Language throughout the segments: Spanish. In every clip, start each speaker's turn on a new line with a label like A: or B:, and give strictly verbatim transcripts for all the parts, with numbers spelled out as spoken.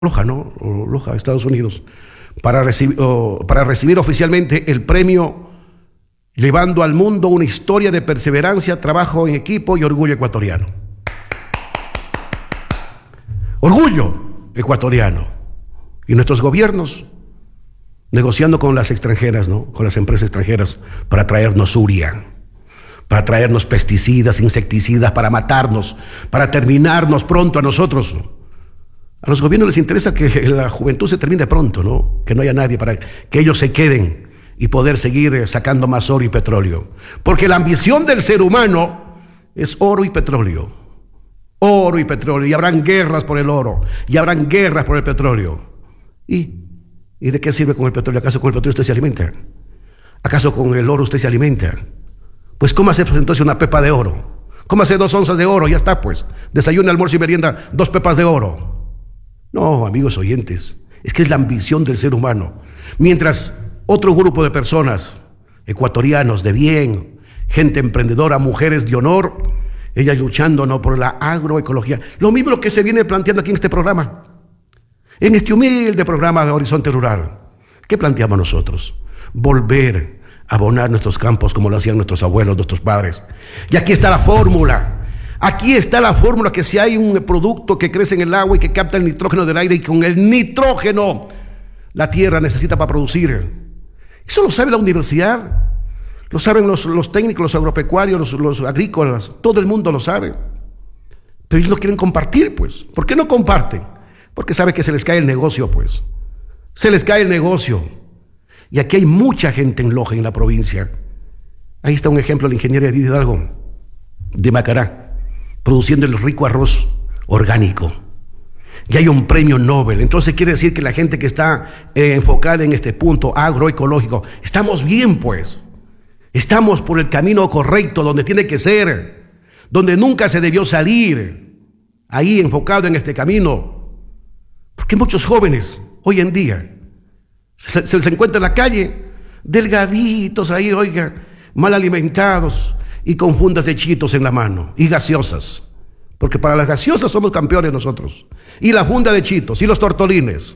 A: Loja, ¿no? O Loja, Estados Unidos, para recibir, o, para recibir oficialmente el premio Llevando al Mundo una historia de perseverancia, trabajo en equipo y orgullo ecuatoriano. Orgullo ecuatoriano. Y nuestros gobiernos negociando con las extranjeras, ¿no? Con las empresas extranjeras para traernos uria, para traernos pesticidas, insecticidas, para matarnos, para terminarnos pronto a nosotros. A los gobiernos les interesa que la juventud se termine pronto, ¿no? Que no haya nadie para que ellos se queden y poder seguir sacando más oro y petróleo. Porque la ambición del ser humano es oro y petróleo. Oro y petróleo. Y habrán guerras por el oro. Y habrán guerras por el petróleo. ¿Y, ¿y de qué sirve con el petróleo? ¿Acaso con el petróleo usted se alimenta? ¿Acaso con el oro usted se alimenta? Pues cómase pues, entonces una pepa de oro. Cómase dos onzas de oro, ya está pues. Desayuno, almuerzo y merienda, dos pepas de oro. No, amigos oyentes, es que es la ambición del ser humano. Mientras otro grupo de personas, ecuatorianos de bien, gente emprendedora, mujeres de honor, ellas luchando no por la agroecología. Lo mismo que se viene planteando aquí en este programa, en este humilde programa de Horizonte Rural. ¿Qué planteamos nosotros? Volver a abonar nuestros campos como lo hacían nuestros abuelos, nuestros padres. Y aquí está la fórmula. Aquí está la fórmula, que si hay un producto que crece en el agua y que capta el nitrógeno del aire, y con el nitrógeno la tierra necesita para producir. Eso lo sabe la universidad, lo saben los, los técnicos, los agropecuarios, los, los agrícolas, todo el mundo lo sabe. Pero ellos no quieren compartir, pues. ¿Por qué no comparten? Porque saben que se les cae el negocio, pues. Se les cae el negocio. Y aquí hay mucha gente en Loja, en la provincia. Ahí está un ejemplo, la ingeniera Edith Hidalgo, de Macará, produciendo el rico arroz orgánico. Y hay un premio Nobel. Entonces quiere decir que la gente que está eh, enfocada en este punto agroecológico, estamos bien pues. Estamos por el camino correcto, donde tiene que ser, donde nunca se debió salir. Ahí enfocado en este camino. Porque muchos jóvenes hoy en día se, se les encuentra en la calle delgaditos ahí, oiga, mal alimentados, y con fundas de chitos en la mano, y gaseosas, porque para las gaseosas somos campeones nosotros, y la funda de chitos, y los tortolines,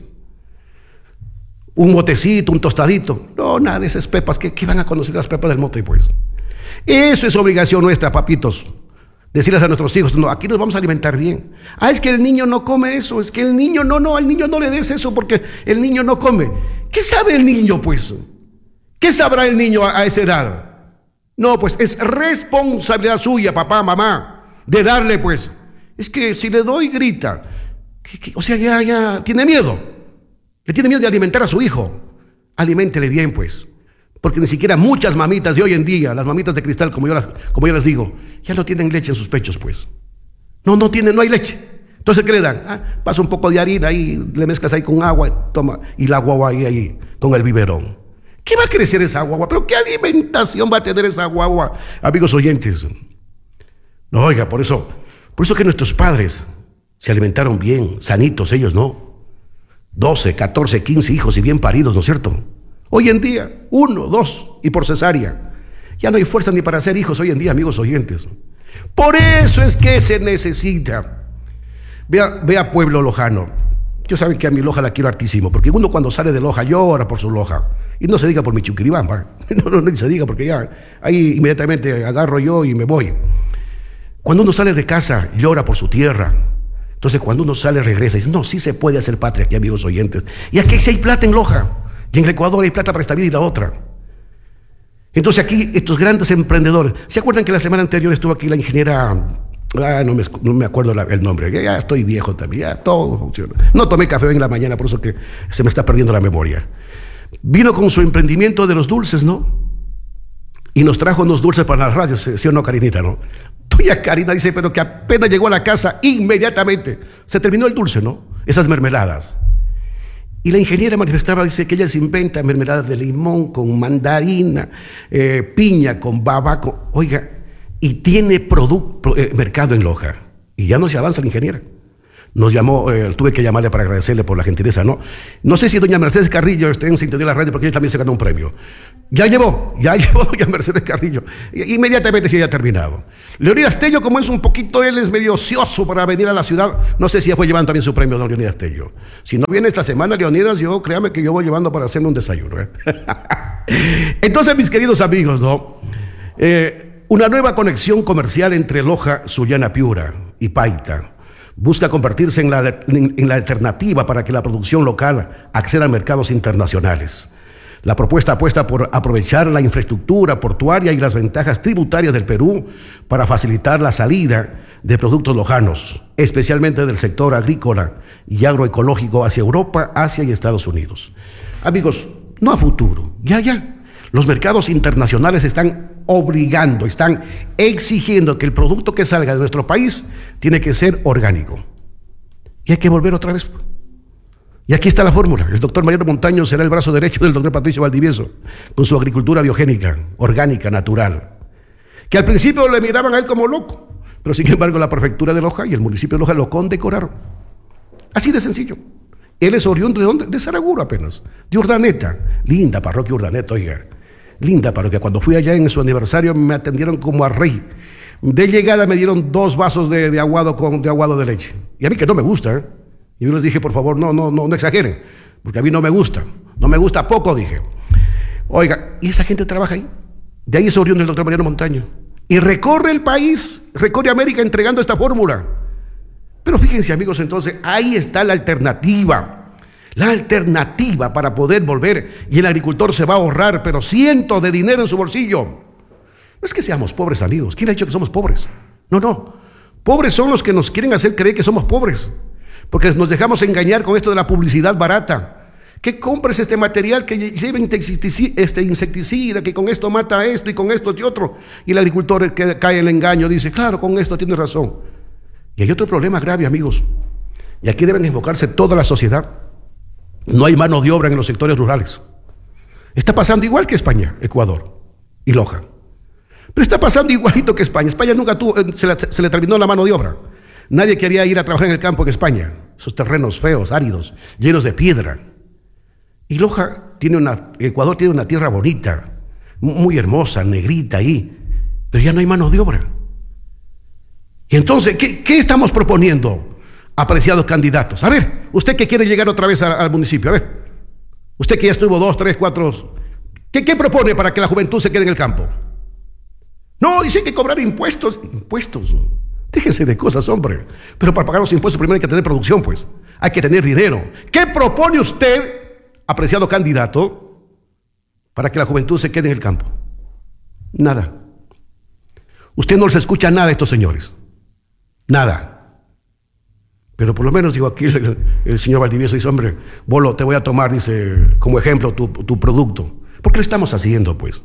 A: un botecito, un tostadito, no, nada de esas pepas, ¿qué, qué van a conocer las pepas del mote pues? Eso es obligación nuestra, papitos, decirles a nuestros hijos, no, aquí nos vamos a alimentar bien. Ah, es que el niño no come eso, es que el niño, no, no, al niño no le des eso porque el niño no come. ¿Qué sabe el niño pues? ¿Qué sabrá el niño a, a esa edad? No, pues es responsabilidad suya, papá, mamá, de darle, pues. Es que si le doy, grita. ¿Qué, qué? O sea, ya, ya, tiene miedo. Le tiene miedo de alimentar a su hijo. Aliméntele bien, pues. Porque ni siquiera muchas mamitas de hoy en día, las mamitas de cristal, como yo, las, como yo les digo, ya no tienen leche en sus pechos, pues. No, no tienen, no hay leche. Entonces, ¿qué le dan? Ah, pasa un poco de harina ahí, le mezclas ahí con agua, toma, y la guagua ahí, ahí, con el biberón. ¿Qué va a crecer esa guagua? ¿Pero qué alimentación va a tener esa guagua, amigos oyentes? No, oiga, por eso, por eso que nuestros padres se alimentaron bien, sanitos ellos, ¿no? doce, catorce, quince hijos y bien paridos, ¿no es cierto? Hoy en día, uno, dos, y por cesárea. Ya no hay fuerza ni para hacer hijos hoy en día, amigos oyentes. Por eso es que se necesita. Vea, vea Pueblo Lojano. Yo saben que a mi Loja la quiero hartísimo, porque uno cuando sale de Loja llora por su Loja. Y no se diga por mi Chuquiribamba, no, no, no se diga porque ya ahí inmediatamente agarro yo y me voy. Cuando uno sale de casa, llora por su tierra. Entonces cuando uno sale, regresa y dice, no, sí se puede hacer patria aquí, amigos oyentes. Y aquí sí hay plata en Loja, y en el Ecuador hay plata para esta vida y la otra. Entonces aquí estos grandes emprendedores, ¿se acuerdan que la semana anterior estuvo aquí la ingeniera, ah, no, me, no me acuerdo la, el nombre, ya estoy viejo también, ya todo funciona. No tomé café hoy en la mañana, por eso que se me está perdiendo la memoria. Vino con su emprendimiento de los dulces, ¿no? Y nos trajo unos dulces para las radios, ¿sí o no, Karinita, no? Tuya Karina dice, pero que apenas llegó a la casa, inmediatamente se terminó el dulce, ¿no? Esas mermeladas. Y la ingeniera manifestaba, dice que ella se inventa mermeladas de limón con mandarina, eh, piña, con baba, con, oiga, y tiene producto, eh, mercado en Loja. Y ya no se avanza la ingeniera. nos llamó, eh, tuve que llamarle para agradecerle por la gentileza, ¿no? No sé si doña Mercedes Carrillo está en sintonía de la radio, porque ella también se ganó un premio. Ya llevó, ya llevó doña Mercedes Carrillo. Inmediatamente se había terminado. Leonidas Tello, como es un poquito, él es medio ocioso para venir a la ciudad, no sé si ya fue llevando también su premio, don Leonidas Tello. Si no viene esta semana, Leonidas, yo créame que yo voy llevando para hacerme un desayuno, ¿eh? Entonces, mis queridos amigos, ¿no? Eh, una nueva conexión comercial entre Loja, Sullana Piura y Paita busca convertirse en la, en, en la alternativa para que la producción local acceda a mercados internacionales. La propuesta apuesta por aprovechar la infraestructura portuaria y las ventajas tributarias del Perú para facilitar la salida de productos lojanos, especialmente del sector agrícola y agroecológico hacia Europa, Asia y Estados Unidos. Amigos, no a futuro, ya, ya. Los mercados internacionales están obligando, están exigiendo que el producto que salga de nuestro país tiene que ser orgánico. Y hay que volver otra vez. Y aquí está la fórmula. El doctor Mariano Montaño será el brazo derecho del doctor Patricio Valdivieso, con su agricultura biogénica, orgánica, natural. Que al principio le miraban a él como loco, pero sin embargo la prefectura de Loja y el municipio de Loja lo condecoraron. Así de sencillo. Él es oriundo de dónde? De Saraguro apenas, de Urdaneta. Linda parroquia Urdaneta, oiga. Linda parroquia. Cuando fui allá en su aniversario me atendieron como a rey. De llegada me dieron dos vasos de, de aguado con de aguado de leche. Y a mí que no me gusta, ¿eh? Y yo les dije, por favor, no, no, no, no exageren, porque a mí no me gusta, no me gusta poco, dije. Oiga, y esa gente trabaja ahí. De ahí es oriundo el doctor Mariano Montaño. Y recorre el país, recorre América entregando esta fórmula. Pero fíjense, amigos, entonces, ahí está la alternativa. La alternativa para poder volver, y el agricultor se va a ahorrar, pero cientos de dinero en su bolsillo. No es que seamos pobres, amigos. ¿Quién ha dicho que somos pobres? No, no. Pobres son los que nos quieren hacer creer que somos pobres. Porque nos dejamos engañar con esto de la publicidad barata. Que compres este material que lleva este insecticida, que con esto mata esto y con esto y otro. Y el agricultor que cae en el engaño dice, claro, con esto tienes razón. Y hay otro problema grave, amigos. Y aquí deben enfocarse toda la sociedad. No hay mano de obra en los sectores rurales. Está pasando igual que España, Ecuador y Loja. Pero está pasando igualito que España. España nunca tuvo, se, la, se le terminó la mano de obra. Nadie quería ir a trabajar en el campo en España. Esos terrenos feos, áridos, llenos de piedra. Y Loja tiene una, Ecuador tiene una tierra bonita, muy hermosa, negrita ahí, pero ya no hay mano de obra. Y entonces, ¿qué, qué estamos proponiendo, apreciados candidatos? A ver, usted que quiere llegar otra vez a, al municipio, a ver, usted que ya estuvo dos, tres, cuatro, ¿qué, qué propone para que la juventud se quede en el campo? No, dice que cobrar impuestos, impuestos. Déjese de cosas, hombre. Pero para pagar los impuestos primero hay que tener producción, pues. Hay que tener dinero. ¿Qué propone usted, apreciado candidato, para que la juventud se quede en el campo? Nada. Usted no les escucha nada a estos señores. Nada. Pero por lo menos, digo, aquí el, el señor Valdivieso dice, hombre, Bolo, te voy a tomar, dice, como ejemplo tu, tu producto. ¿Por qué lo estamos haciendo, pues?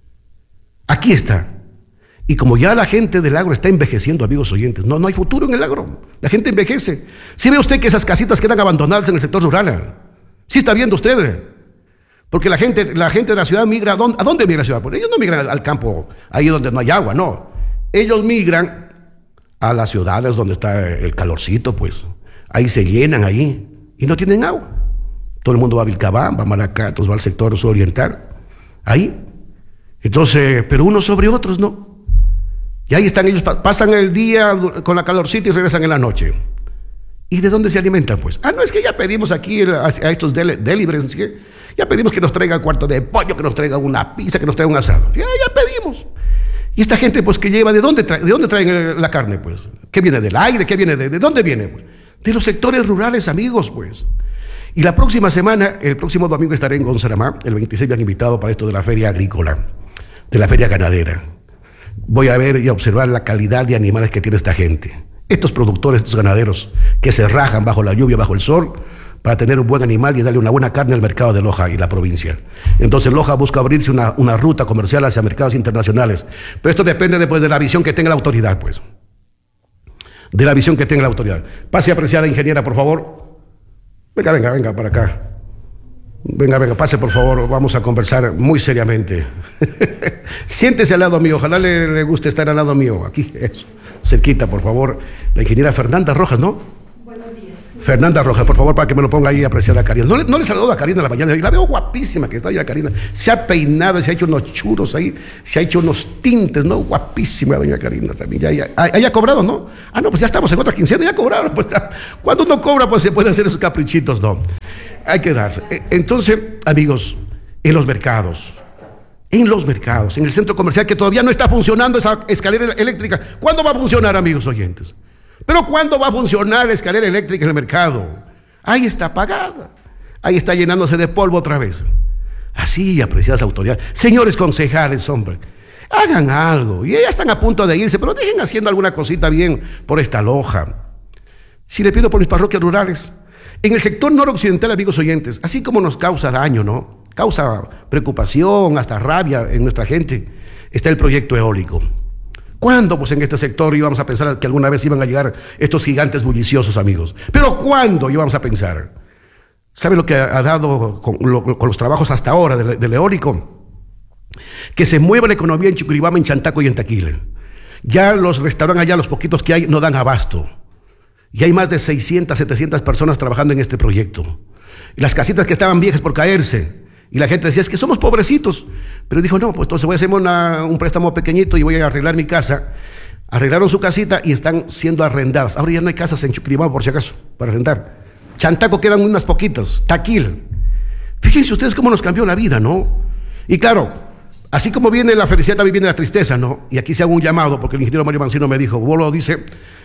A: Aquí está. Y como ya la gente del agro está envejeciendo, amigos oyentes, no, no hay futuro en el agro. La gente envejece. ¿Sí ve usted que esas casitas quedan abandonadas en el sector rural? ¿Sí está viendo usted? Porque la gente, la gente de la ciudad migra, ¿a dónde, ¿a dónde migra la ciudad? Porque ellos no migran al, al campo, ahí donde no hay agua, no. Ellos migran a las ciudades donde está el calorcito, pues. Ahí se llenan ahí y no tienen agua. Todo el mundo va a Vilcabamba, va a Malacatos, va al sector suroriental. Ahí. Entonces, pero unos sobre otros, ¿no? Y ahí están ellos, pasan el día con la calorcita y regresan en la noche. ¿Y de dónde se alimentan, pues? Ah, no, es que ya pedimos aquí a, a estos del, deliveries, ¿sí? Ya pedimos que nos traigan cuarto de pollo, que nos traigan una pizza, que nos traigan un asado. Ya, ya pedimos. Y esta gente, pues, que lleva, ¿de dónde, trae, ¿de dónde traen la carne, pues? ¿Qué viene del aire? ¿Qué viene de, de dónde viene? Pues? De los sectores rurales, amigos, pues. Y la próxima semana, el próximo domingo estaré en Gonzaramá, el veintiséis me han invitado para esto de la feria agrícola, de la feria ganadera. Voy a ver y a observar la calidad de animales que tiene esta gente. Estos productores, estos ganaderos, que se rajan bajo la lluvia, bajo el sol, para tener un buen animal y darle una buena carne al mercado de Loja y la provincia. Entonces Loja busca abrirse una, una ruta comercial hacia mercados internacionales. Pero esto depende después de la visión que tenga la autoridad, pues. De la visión que tenga la autoridad. Pase, apreciada ingeniera, por favor. Venga, venga, venga, para acá. Venga, venga, pase por favor, vamos a conversar muy seriamente. Siéntese al lado mío, ojalá le, le guste estar al lado mío, aquí, eso, cerquita, por favor. La ingeniera Fernanda Rojas, ¿no?
B: Buenos días.
A: Fernanda Rojas, por favor, para que me lo ponga ahí, apreciada Karina. No le, no le saludo a Karina en la mañana, la veo guapísima que está ya Karina. Se ha peinado, se ha hecho unos churos ahí, se ha hecho unos tintes, ¿no? Guapísima doña Karina también. Ya, ya, ya, ya ha cobrado, ¿no? Ah, no, pues ya estamos en otra quincena, ya cobraron. Pues, cuando uno cobra, pues se puede hacer esos caprichitos, ¿no? Hay que darse. Entonces, amigos, en los mercados, en los mercados, en el centro comercial que todavía no está funcionando esa escalera eléctrica, ¿cuándo va a funcionar, amigos oyentes? Pero ¿cuándo va a funcionar la escalera eléctrica en el mercado? Ahí está apagada. Ahí está llenándose de polvo otra vez. Así, apreciadas autoridades. Señores concejales, hombre, hagan algo. Y ya están a punto de irse, pero dejen haciendo alguna cosita bien por esta Loja. Si le pido por mis parroquias rurales, en el sector noroccidental, amigos oyentes, así como nos causa daño, ¿no? Causa preocupación, hasta rabia en nuestra gente, está el proyecto eólico. ¿Cuándo, pues, en este sector íbamos a pensar que alguna vez iban a llegar estos gigantes bulliciosos, amigos? ¿Pero cuándo íbamos a pensar? ¿Sabe lo que ha dado con, lo, con los trabajos hasta ahora del, del eólico? Que se mueva la economía en Chuquiribamba, en Chantaco y en Taquile. Ya los restaurantes allá, los poquitos que hay, no dan abasto. Y hay más de seiscientas, setecientas personas trabajando en este proyecto. Y las casitas que estaban viejas por caerse. Y la gente decía, es que somos pobrecitos. Pero dijo, no, pues entonces voy a hacer una, un préstamo pequeñito y voy a arreglar mi casa. Arreglaron su casita y están siendo arrendadas. Ahora ya no hay casas en Chuquiribamba, por si acaso, para arrendar. Chantaco quedan unas poquitas. Taquil. Fíjense ustedes cómo nos cambió la vida, ¿no? Y claro, así como viene la felicidad, también viene la tristeza, ¿no? Y aquí se hago un llamado, porque el ingeniero Mario Mancino me dijo, Bolo dice,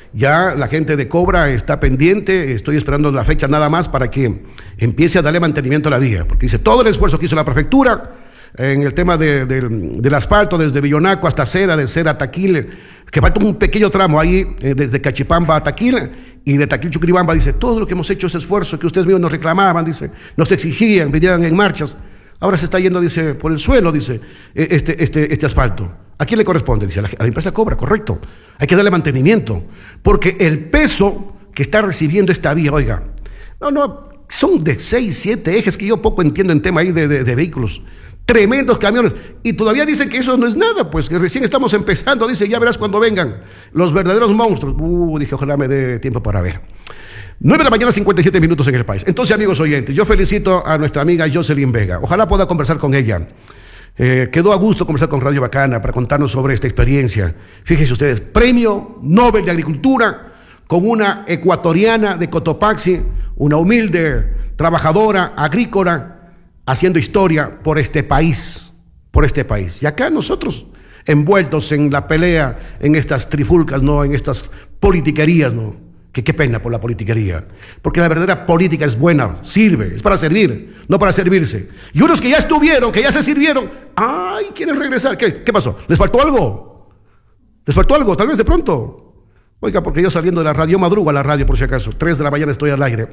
A: ya la gente de Cobra está pendiente, estoy esperando la fecha nada más para que empiece a darle mantenimiento a la vía, porque dice, todo el esfuerzo que hizo la prefectura en el tema de, de, del asfalto desde Villonaco hasta Cera, de Cera a Taquile, que falta un pequeño tramo ahí, eh, desde Cachipamba a Taquile, y de Taquil Chuquiribamba, dice, todo lo que hemos hecho, ese esfuerzo que ustedes mismos nos reclamaban, dice, nos exigían, venían en marchas, ahora se está yendo, dice, por el suelo, dice, este, este, este asfalto. ¿A quién le corresponde? Dice, a la, a la empresa Cobra, correcto. Hay que darle mantenimiento, porque el peso que está recibiendo esta vía, oiga, no, no, son de seis, siete ejes, que yo poco entiendo en tema ahí de, de, de vehículos, tremendos camiones, y todavía dicen que eso no es nada, pues que recién estamos empezando, dice, ya verás cuando vengan los verdaderos monstruos. Uh, dije, ojalá me dé tiempo para ver. nueve de la mañana, cincuenta y siete minutos en el país. Entonces, amigos oyentes, yo felicito a nuestra amiga Jocelyn Vega, ojalá pueda conversar con ella. Eh, quedó a gusto conversar con Radio Bacana para contarnos sobre esta experiencia. Fíjense ustedes, Premio Nobel de Agricultura con una ecuatoriana de Cotopaxi, una humilde trabajadora agrícola, haciendo historia por este país, por este país. Y acá nosotros, envueltos en la pelea, en estas trifulcas, ¿no? En estas politiquerías, ¿no? Que qué pena por la politiquería, porque la verdadera política es buena, sirve, es para servir, no para servirse. Y unos que ya estuvieron, que ya se sirvieron, ay, quieren regresar. ¿Qué, qué pasó? ¿Les faltó algo? ¿Les faltó algo? Tal vez de pronto. Oiga, porque yo saliendo de la radio, madrugo a la radio por si acaso, tres de la mañana estoy al aire.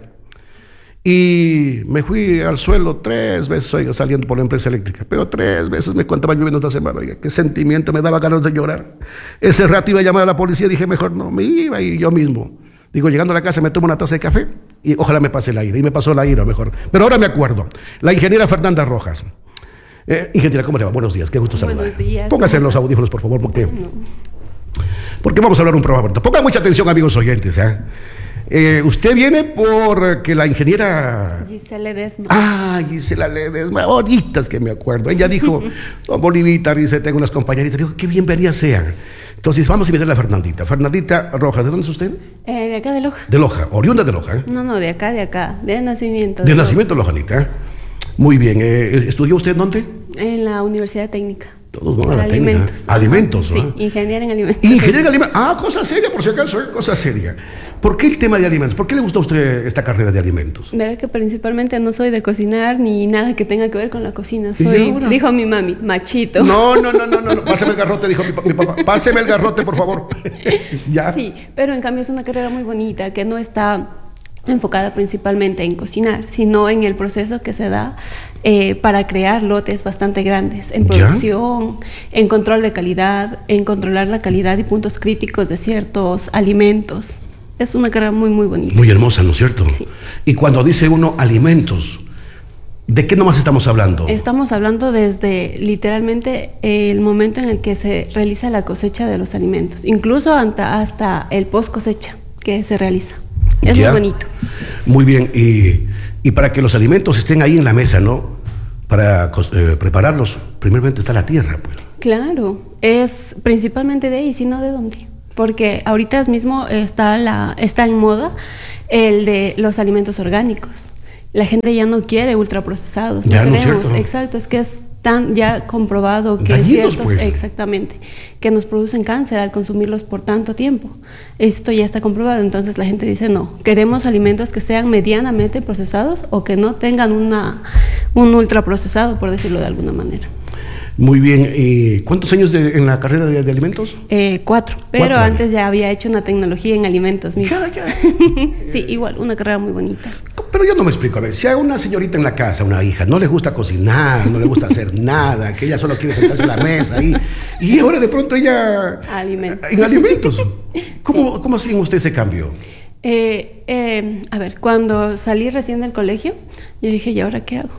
A: Y me fui al suelo tres veces, oiga, saliendo por la empresa eléctrica. Pero tres veces me contaba lloviendo esta semana, oiga, qué sentimiento, me daba ganas de llorar. Ese rato iba a llamar a la policía, dije, mejor no, me iba y yo mismo. Digo, llegando a la casa me tomo una taza de café y ojalá me pase la ira. Y me pasó la ira mejor. Pero ahora me acuerdo. La ingeniera Fernanda Rojas. Eh, ingeniera, ¿cómo le va? Buenos días, qué gusto saludar.
B: Buenos días.
A: Póngase en los audífonos, por favor, porque, porque vamos a hablar un programa bonito. Pongan mucha atención, amigos oyentes. ¿eh? Eh, usted viene porque la ingeniera...
B: Gisela Ledesma.
A: Ah, Gisela Ledesma, bonitas que me acuerdo. Ella dijo, don Bolivita, dice, tengo unas compañeritas. Dijo, qué bienvenidas sean. Entonces vamos a invitar a Fernandita. Fernandita Rojas, ¿de dónde es usted?
B: Eh, de acá de Loja.
A: De Loja, oriunda de Loja. ¿eh?
B: No, no, de acá, de acá, de nacimiento.
A: De, de nacimiento, Lojanita. Muy bien. Eh, ¿Estudió usted dónde?
B: En la Universidad Técnica.
A: Todos van a la
B: Alimentos.
A: técnica. Alimentos,
B: Sí,
A: ¿no?
B: ingeniera en alimentos.
A: Ingeniera en alimentos. Ah, cosa seria, por si acaso, ¿eh? Cosa seria. ¿Por qué el tema de alimentos? ¿Por qué le gusta a usted esta carrera de alimentos?
B: Verás que principalmente no soy de cocinar ni nada que tenga que ver con la cocina. Soy, dijo mi mami, machito.
A: No, no, no, no, no, no. Páseme el garrote, dijo mi, mi papá. Páseme el garrote, por favor. Ya.
B: Sí, pero en cambio es una carrera muy bonita que no está enfocada principalmente en cocinar, sino en el proceso que se da eh, para crear lotes bastante grandes, en producción, ¿ya? En control de calidad, en controlar la calidad y puntos críticos de ciertos alimentos. Es una carrera muy, muy bonita.
A: Muy hermosa, ¿no es cierto?
B: Sí.
A: Y cuando dice uno alimentos, ¿de qué nomás estamos hablando?
B: Estamos hablando desde literalmente el momento en el que se realiza la cosecha de los alimentos, incluso hasta, hasta el post cosecha que se realiza. Es
A: ya.
B: muy bonito.
A: Muy bien, y, y para que los alimentos estén ahí en la mesa, ¿no? Para eh, prepararlos, primeramente está la tierra, pues.
B: Claro, es principalmente de ahí, sino de dónde. Porque ahorita mismo está, la, está en moda el de los alimentos orgánicos. La gente ya no quiere ultraprocesados.
A: Ya,
B: no
A: no es
B: queremos.
A: cierto.
B: Exacto, es que es tan ya comprobado que
A: Dañinos,
B: ciertos,
A: pues.
B: exactamente, que nos producen cáncer al consumirlos por tanto tiempo. Esto ya está comprobado, entonces la gente dice no, queremos alimentos que sean medianamente procesados o que no tengan una, un ultraprocesado, por decirlo de alguna manera.
A: Muy bien, ¿y cuántos años de, en la carrera de, de alimentos?
B: Eh, cuatro, pero
A: Cuatro
B: antes
A: años.
B: ya había hecho una tecnología en alimentos mismo.
A: Ya, ya.
B: Sí, igual, una carrera muy bonita.
A: Pero yo no me explico, a ver, si a una señorita en la casa, una hija, no le gusta cocinar, no le gusta hacer nada, que ella solo quiere sentarse a la mesa ahí, y ahora de pronto ella...
B: Alimentos.
A: En alimentos. ¿Cómo,
B: Sí.
A: ¿cómo hacen usted ese cambio?
B: Eh, eh, a ver, cuando salí recién del colegio, yo dije, ¿y ahora qué hago?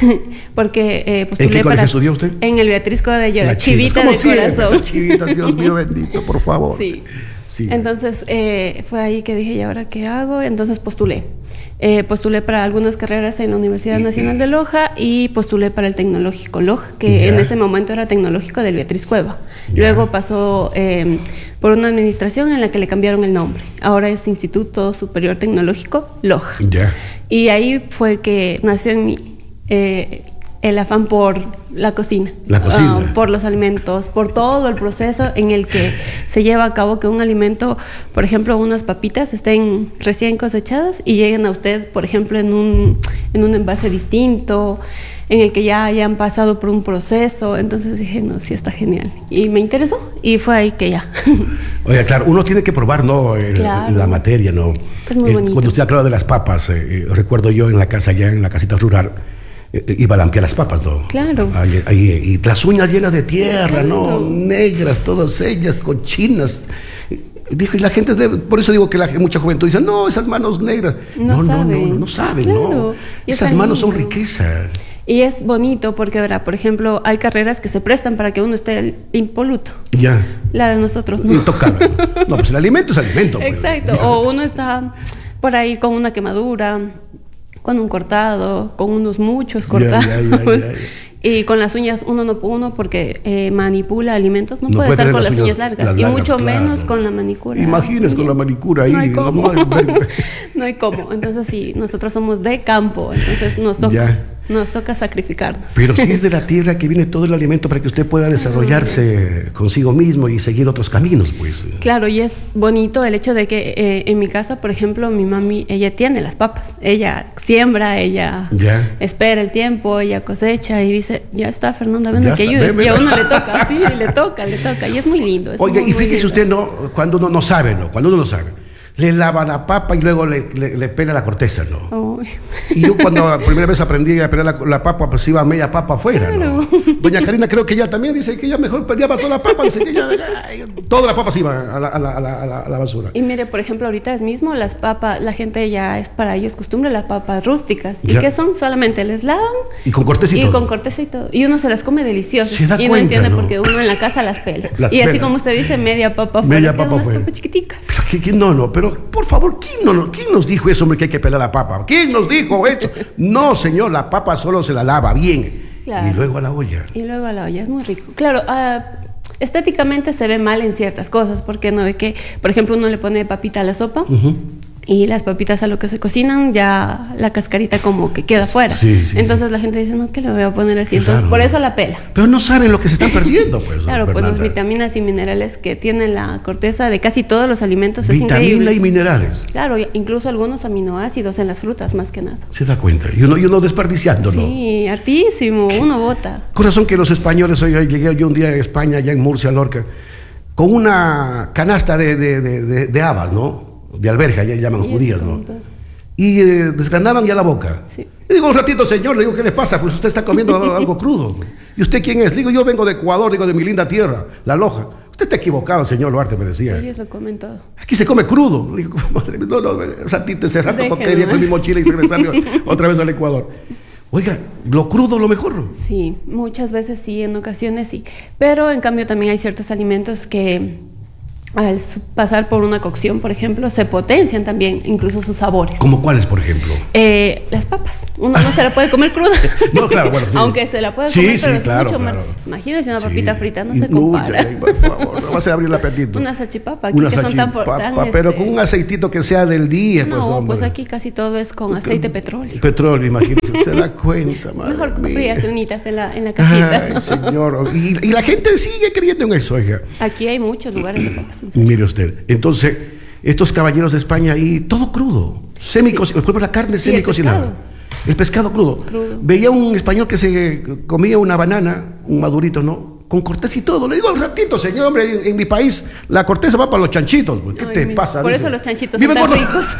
B: Porque eh, postulé
A: ¿En qué colegio
B: para,
A: estudió usted?
B: En el Beatriz Coda de Llora,
A: Las chivas,
B: chivita
A: como
B: de
A: siempre,
B: corazón.
A: las chivitas, Dios mío bendito, por favor.
B: Sí.
A: Sí.
B: Entonces eh, fue ahí que dije, ¿y ahora qué hago? Entonces postulé. Eh, postulé para algunas carreras en la Universidad Nacional de Loja y postulé para el Tecnológico Loja, que
A: Ya.
B: en ese momento era Tecnológico del Beatriz Cueva.
A: Ya.
B: Luego pasó eh, por una administración en la que le cambiaron el nombre. Ahora es Instituto Superior Tecnológico Loja.
A: Ya.
B: Y ahí fue que nació en mí eh, el afán por la cocina,
A: La cocina.
B: ah, por los alimentos, por todo el proceso en el que se lleva a cabo que un alimento, por ejemplo, unas papitas estén recién cosechadas y lleguen a usted, por ejemplo, en un, en un envase distinto, en el que ya hayan pasado por un proceso. Entonces dije, no, sí está genial. Y me interesó y fue ahí que ya.
A: Oiga, claro, uno tiene que probar, ¿no? El-
B: Claro.
A: La materia, ¿no?
B: Es muy
A: El-
B: bonito.
A: Cuando usted hablaba de las papas, eh, eh, recuerdo yo en la casa, allá en la casita rural, eh, iba a lampiar las papas, ¿no?
B: Claro.
A: Ahí, ahí, y las uñas llenas de tierra, ¿no?
B: Claro.
A: Negras, todas ellas, cochinas. Dijo, y la gente, debe- por eso digo que la, mucha juventud dice, no, esas manos negras.
B: No
A: No, no, no,
B: saben.
A: no, no saben,
B: Claro.
A: ¿no?
B: Y
A: Esas
B: está
A: manos son
B: lindo.
A: riquezas.
B: Y es bonito porque, verá, por ejemplo, hay carreras que se prestan para que uno esté impoluto.
A: Ya.
B: La de nosotros no.
A: Intocable. No, pues el alimento es alimento. pues.
B: Exacto.
A: Ya.
B: O uno está por ahí con una quemadura, con un cortado, con unos muchos
A: Ya,
B: cortados.
A: ya, ya, ya, ya.
B: Y con las uñas uno no uno porque eh, manipula alimentos, no,
A: No
B: puede
A: puede
B: estar
A: tener
B: con
A: las
B: las
A: uñas
B: uñas largas.
A: las
B: y
A: largas,
B: mucho
A: claro.
B: menos con la manicura.
A: Imagínese con la manicura ahí.
B: No hay cómo.
A: No, no, no.
B: No hay cómo. Entonces sí, nosotros somos de campo, entonces nos toca,
A: Ya.
B: nos toca sacrificarnos.
A: Pero sí es de la tierra que viene todo el alimento para que usted pueda desarrollarse consigo mismo y seguir otros caminos, pues.
B: Claro, y es bonito el hecho de que eh, en mi casa, por ejemplo, mi mami, ella tiene las papas, ella siembra, ella
A: Ya.
B: espera el tiempo, ella cosecha y dice, ya está, Fernanda, ven
A: Ya
B: a que
A: está,
B: ayudes.
A: ven,
B: Y a
A: ven.
B: uno le toca, sí, le toca, le toca, y es muy lindo. Es
A: Oiga,
B: muy,
A: y
B: muy
A: fíjese
B: lindo.
A: usted, ¿no? Cuando uno no sabe, ¿no? Cuando uno no sabe, le lava la papa y luego le, le, le pela la corteza, ¿no?
B: Uy.
A: Y yo cuando la primera vez aprendí a pelar la, la papa, pues iba media papa afuera, ¿no? Doña Karina creo que ella también dice que ella mejor peleaba toda la papa, dice que ella, ay, toda la papa se iba a la, a la, a la, a la, a la basura.
B: Y mire, por ejemplo, ahorita es mismo las papas, la gente ya es para ellos costumbre las papas rústicas. ¿Y
A: Ya.
B: qué son? Solamente les lavan
A: Y con corteza y
B: y
A: todo.
B: con corteza y todo. Y uno se las come deliciosas.
A: Se da
B: y no
A: cuenta,
B: entiende
A: ¿no?
B: porque uno en la casa las pela.
A: Las
B: y así
A: pela.
B: como usted dice, media papa afuera.
A: Media
B: quedan
A: papa
B: unas
A: afuera.
B: papas chiquiticas.
A: Pero, ¿qué- qué- no, no, pero por favor, ¿quién, no, no- ¿quién nos dijo eso, hombre, que hay que pelar la papa? ¿Quién nos dijo esto? No, señor, la papa solo se la lava bien.
B: Claro.
A: Y luego a la olla.
B: Y luego a la olla, es muy rico. Claro, ah, estéticamente se ve mal en ciertas cosas, porque no ve que, por ejemplo, uno le pone papita a la sopa
A: Ujú.
B: y las papitas a lo que se cocinan, ya la cascarita como que queda fuera.
A: Sí, sí,
B: Entonces la gente dice, no, que le voy a poner así.
A: Claro.
B: Entonces, por eso la pela.
A: Pero no saben lo que se están perdiendo, pues.
B: Claro, pues las
A: Fernanda.
B: vitaminas y minerales que tiene la corteza de casi todos los alimentos es
A: Vitamina
B: increíble.
A: y minerales.
B: Claro, incluso algunos aminoácidos en las frutas, más que nada.
A: Se da cuenta. Y uno, y uno desperdiciando, ¿no?
B: Sí, hartísimo, uno bota.
A: Corazón que los españoles, oiga, llegué yo un día a España, allá en Murcia, Lorca, con una canasta de, de, de, de, de habas, ¿no? De alberja, ya llaman
B: Y
A: judías,
B: es
A: ¿no?
B: tonto.
A: Y eh, desgranaban ya la boca.
B: Sí.
A: Y digo, un ratito, señor, le digo, ¿qué le pasa? Pues usted está comiendo algo crudo. ¿Y usted quién es? Le digo, yo vengo de Ecuador, digo, de mi linda tierra, La Loja. Usted está equivocado, señor Duarte, me decía.
B: Ellos lo comen todo.
A: Aquí se come crudo. Le digo, madre mía, no, no, ratito, ese rato
B: Déjenlo
A: tontería con mi
B: más.
A: mochila y regresarme otra vez al Ecuador. Oiga, lo crudo, lo mejor.
B: Sí, muchas veces sí, en ocasiones sí. Pero en cambio también hay ciertos alimentos que al pasar por una cocción, por ejemplo, se potencian también incluso sus sabores.
A: ¿Cómo cuáles, por ejemplo?
B: Eh, las papas. Uno no se la puede comer cruda.
A: No, claro, bueno. Sí.
B: Aunque se la puede
A: sí,
B: comer,
A: sí,
B: pero
A: claro,
B: es mucho
A: claro.
B: más. Imagínese una
A: Sí.
B: papita frita, no se
A: Uy,
B: compara.
A: ay, por favor, no vas a abrir el apetito.
B: Una salchipapa, aquí
A: Una
B: que son tan,
A: salchipapa,
B: tan
A: pero
B: este...
A: con un aceitito que sea del día, pues,
B: No,
A: hombre.
B: pues aquí casi todo es con aceite de petróleo.
A: Petróleo, imagínese, se da cuenta, madre
B: Mejor
A: mía.
B: frías unitas en la, en la casita.
A: Ay, señor. Y, y la gente sigue creyendo en eso, oiga.
B: Aquí hay muchos lugares de papas. En serio.
A: Mire usted, entonces, estos caballeros de España ahí, todo crudo, semicocinado, sí. La carne
B: Sí,
A: semicocinada.
B: el pescado.
A: El pescado crudo.
B: Crudo.
A: Veía un español que se comía una banana, un madurito, ¿no? Con corteza y todo. Le digo, un ratito, señor, hombre, en, en mi país la corteza va para los chanchitos. ¿Qué
B: Ay,
A: te
B: mira,
A: pasa?
B: Por
A: Dice.
B: eso los chanchitos
A: Vive
B: son tan
A: por-
B: ricos.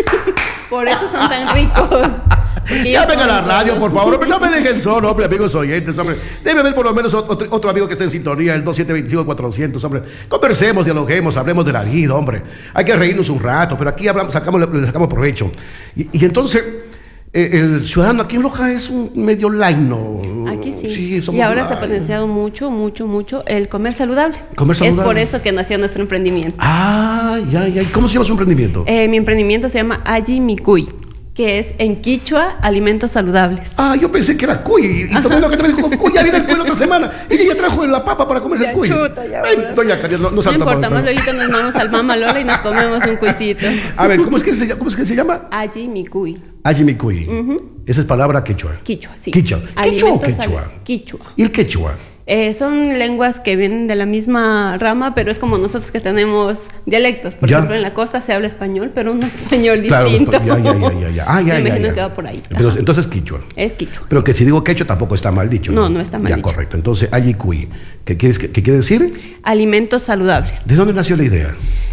B: Por eso son tan ricos. Porque
A: Ya
B: ellos
A: venga a la
B: comen
A: radio,
B: todo.
A: por favor, hombre, no me dejen solo, hombre, amigos oyentes, hombre. Debe haber por lo menos otro, otro amigo que esté en sintonía, el dos siete dos cinco cuatrocientos, hombre. Conversemos, dialoguemos, hablemos de la vida, hombre. Hay que reírnos un rato, pero aquí hablamos, sacamos, le sacamos provecho. Y, y entonces, eh, el ciudadano aquí en Loja es un medio laino.
B: Aquí sí.
A: Sí, somos
B: y ahora se ha
A: light.
B: potenciado mucho, mucho, mucho el comer saludable.
A: Comer saludable.
B: Es por eso que nació nuestro emprendimiento.
A: Ah, ya, ya. ¿Y cómo se llama su emprendimiento?
B: Eh, mi emprendimiento se llama Aji Mikuy, que es en quichua alimentos saludables.
A: Ah, yo pensé que era cuy. Y, y tomé lo que también dijo, cuy, ya viene el cuy la otra semana. Ella ya trajo la papa para comerse
B: Ya,
A: el cuy.
B: chuta, ya,
A: Ay,
B: ahora.
A: doña Caridad, no, no
B: No
A: salta
B: importa,
A: por-
B: más luego nos vamos al Mama Lola y nos comemos un cuisito.
A: A ver, ¿cómo es que se, llama- cómo es que se llama?
B: Aji Mikuy.
A: Ajimicuy. Esa es palabra quechua.
B: Quichua, sí.
A: Quichua. ¿Quechua o
B: Alimentos
A: quechua?
B: sal- Quichua.
A: ¿Y el quechua?
B: Eh, son lenguas que vienen de la misma rama, pero es como nosotros que tenemos dialectos. Por
A: Ya.
B: ejemplo, en la costa se habla español, pero un español
A: Claro,
B: distinto.
A: ya, ya, ya, ya, ya. Ah, ya,
B: Me
A: ya,
B: imagino
A: ya.
B: que va por ahí.
A: Pero,
B: Ajá.
A: entonces quichua.
B: Es quichua.
A: Pero que si digo quechua tampoco está mal dicho.
B: No, no está mal
A: Ya,
B: dicho.
A: correcto. Entonces, ayicuy. ¿Qué, quieres- qué, qué quiere decir?
B: Alimentos saludables.
A: ¿De dónde nació la idea?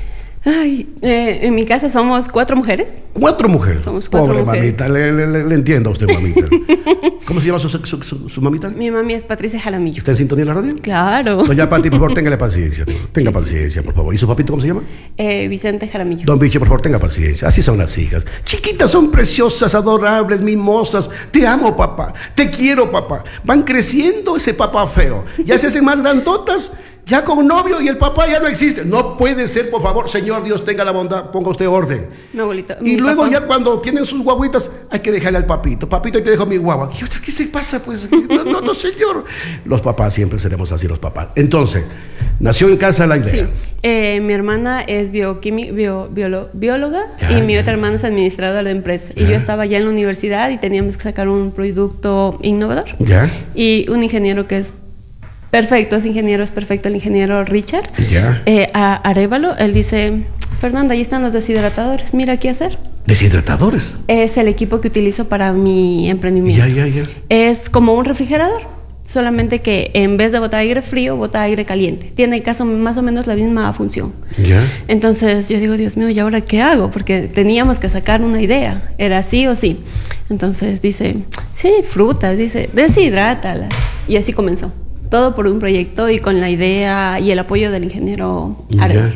B: Ay, eh, en mi casa somos cuatro mujeres.
A: Cuatro mujeres.
B: Somos cuatro
A: Pobre
B: mujeres.
A: mamita, le, le- le- le entiendo a usted, mamita. ¿Cómo se llama su, su- su- su mamita?
B: Mi mami es Patricia Jaramillo.
A: ¿Está en sintonía en la radio?
B: Claro.
A: Doña Pati, por favor, téngale paciencia. Tenga
B: Sí, sí,
A: paciencia, por favor. ¿Y su papito cómo se llama?
B: Eh, Vicente Jaramillo.
A: Don Vichy, por favor, tenga paciencia. Así son las hijas. Chiquitas son preciosas, adorables, mimosas. Te amo, papá. Te quiero, papá. Van creciendo ese papá feo. Ya se hacen más grandotas, ya con novio y el papá ya no existe. No puede ser, por favor. Señor Dios, tenga la bondad, ponga usted orden.
B: Mi abuelito.
A: Y
B: mi
A: luego
B: papá-
A: ya cuando tienen sus guaguitas, hay que dejarle al papito. Papito, ahí te dejo mi guagua. ¿Qué, ¿Qué se pasa? Pues no, no, no, señor. Los papás siempre seremos así, los papás. Entonces, nació en casa la idea.
B: Sí, eh, mi hermana es bioquimi- bio- biolo- bióloga
A: Ya,
B: y mi
A: ya.
B: otra hermana es administradora de empresa. Y
A: Ya.
B: yo estaba ya en la universidad y teníamos que sacar un producto innovador.
A: Ya.
B: Y un ingeniero que es perfecto, es ingeniero, es perfecto, el ingeniero Richard
A: Ya.
B: eh, a Arévalo, él dice, Fernanda, ahí están los deshidratadores, mira qué hacer.
A: Deshidratadores.
B: Es el equipo que utilizo para mi emprendimiento.
A: Ya, ya, ya.
B: Es como un refrigerador, solamente que en vez de botar aire frío, bota aire caliente. Tiene caso más o menos la misma función.
A: Ya.
B: Entonces yo digo, Dios mío, ¿y ahora qué hago? Porque teníamos que sacar una idea, era sí o sí. Entonces dice, sí, frutas, dice, deshidrátalas. Y así comenzó. Todo por un proyecto y con la idea y el apoyo del ingeniero
A: Ya.
B: Arévalo.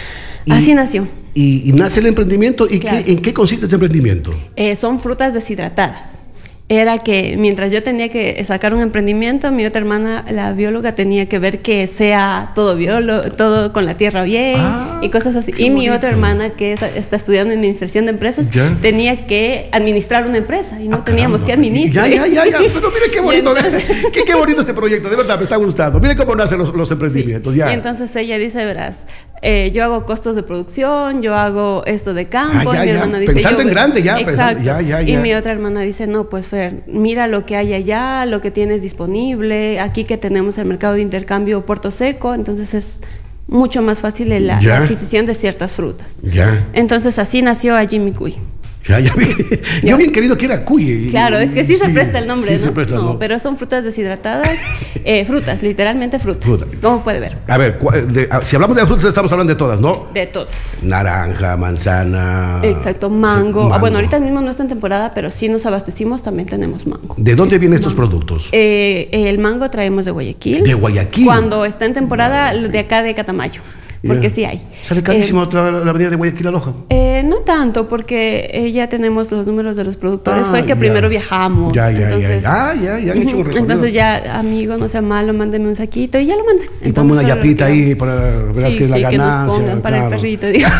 A: Y-
B: Así nació.
A: Y, y nace el emprendimiento. ¿Y
B: Claro.
A: qué, en qué consiste ese emprendimiento?
B: Eh, son frutas deshidratadas. Era que mientras yo tenía que sacar un emprendimiento, mi otra hermana, la bióloga, tenía que ver que sea todo biolo, todo con la tierra bien
A: Ah,
B: y cosas así.
A: qué
B: Y mi
A: bonito.
B: otra hermana, que es- está estudiando administración de empresas,
A: Ya.
B: tenía que administrar una empresa y no
A: Ah,
B: teníamos
A: caramba.
B: que administrar.
A: Ya, ya, ya, ya. Pero mire qué
B: Y
A: bonito,
B: entonces-
A: qué, qué bonito este proyecto. De verdad, me está gustando. Mire cómo nacen los, los emprendimientos. Ya.
B: Y entonces ella dice, verás, eh, yo hago costos de producción, yo hago esto de campo.
A: Ah, ya,
B: y mi
A: ya.
B: hermana dice,
A: Pensando
B: yo-
A: en grande ya,
B: Exacto.
A: pensando- ya, ya,
B: Y
A: ya.
B: mi otra hermana dice, no, pues Fer, mira lo que hay allá, lo que tienes disponible, aquí que tenemos el mercado de intercambio Puerto Seco, entonces es mucho más fácil la,
A: Ya.
B: la adquisición de ciertas frutas.
A: Ya.
B: Entonces así nació a Jimmy Cuy.
A: Ya, ya. vi- Yo bien querido que era cuy.
B: Claro, es que sí, se presta el nombre,
A: sí
B: ¿no?
A: se presta el
B: no,
A: nombre.
B: pero son frutas deshidratadas, eh, frutas, literalmente frutas.
A: Fruta.
B: Como puede ver,
A: A ver, cua- de- a- si hablamos de frutas, estamos hablando de todas, ¿no?
B: de todos.
A: Naranja, manzana.
B: Exacto, mango.
A: Sí,
B: Ah, bueno, ahorita mismo no está en temporada, pero sí nos abastecimos, también tenemos mango.
A: ¿De dónde vienen estos productos?
B: Eh, el mango traemos de Guayaquil.
A: De Guayaquil.
B: Cuando está en temporada, de acá de Catamayo. porque
A: yeah.
B: sí hay.
A: ¿Sale carísimo eh, la, la avenida de Guayaquil a Loja?
B: Eh, no tanto, porque eh, ya tenemos los números de los productores. Ah, Fue que
A: ya.
B: primero viajamos.
A: Ya, ya,
B: entonces,
A: ya. Ah, ya, ya han hecho un recorrido.
B: Entonces ya, amigo, no sea malo, mándeme un saquito y ya lo mandan.
A: Y ponme una yapita ahí para ver
B: sí,
A: que es
B: sí,
A: la
B: que
A: ganancia.
B: nos pongan para claro. el perrito, digo.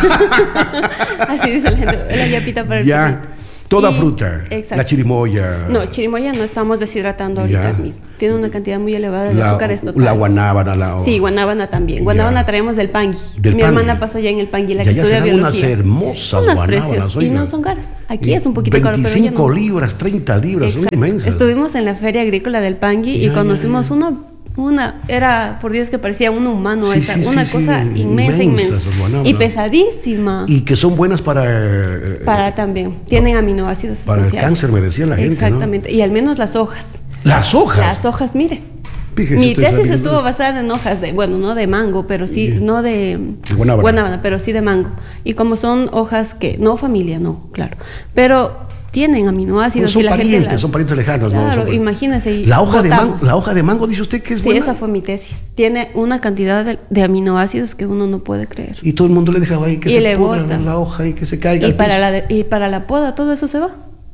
B: Así dice la gente, la yapita para el
A: ya.
B: perrito.
A: Toda
B: y,
A: fruta, exacto. La chirimoya.
B: No, chirimoya no estamos deshidratando ahorita ya. mismo. Tiene una cantidad muy elevada de
A: la,
B: azúcares totales.
A: La guanábana. La, oh.
B: Sí, guanábana también. Guanábana ya. traemos del pangui. Del Mi pangui. hermana pasa ya en el pangui, la
A: ya,
B: que
A: ya
B: estudia biología.
A: Unas hermosas
B: unas
A: guanábanas.
B: Y no son caras. Aquí y es un poquito caro, pero
A: veinticinco libras, treinta libras, exacto. son inmensas.
B: Estuvimos en la feria agrícola del pangui ya, y conocimos ya, ya. una... Una, era, por Dios, que parecía un humano,
A: sí,
B: esa,
A: sí,
B: una
A: sí,
B: cosa
A: sí,
B: inmensa, inmensa. Y pesadísima.
A: Y que son buenas para... Eh,
B: para también. Tienen aminoácidos
A: para
B: esenciales.
A: El cáncer, me decía la gente,
B: exactamente.
A: ¿no?
B: Y al menos las hojas.
A: ¿Las hojas?
B: Las hojas, mire.
A: Fíjese
B: Mi tesis
A: sabiendo.
B: estuvo basada en hojas de, bueno, no de mango, pero sí, yeah. no de
A: guanábana.
B: guanábana, pero sí de mango. Y como son hojas que, no familia, no, claro. Pero... tienen aminoácidos
A: son
B: y la
A: parientes,
B: gente las...
A: son parientes lejanos,
B: claro,
A: ¿no? Claro,
B: imagínese.
A: La hoja, de mango, la hoja de mango, dice usted que es
B: sí,
A: buena.
B: Sí, esa fue mi tesis. Tiene una cantidad de, de aminoácidos que uno no puede creer.
A: Y todo el mundo le dejaba ahí que
B: y
A: se pudra la hoja y que se caiga.
B: Y para, la de, y para la poda, todo eso se va.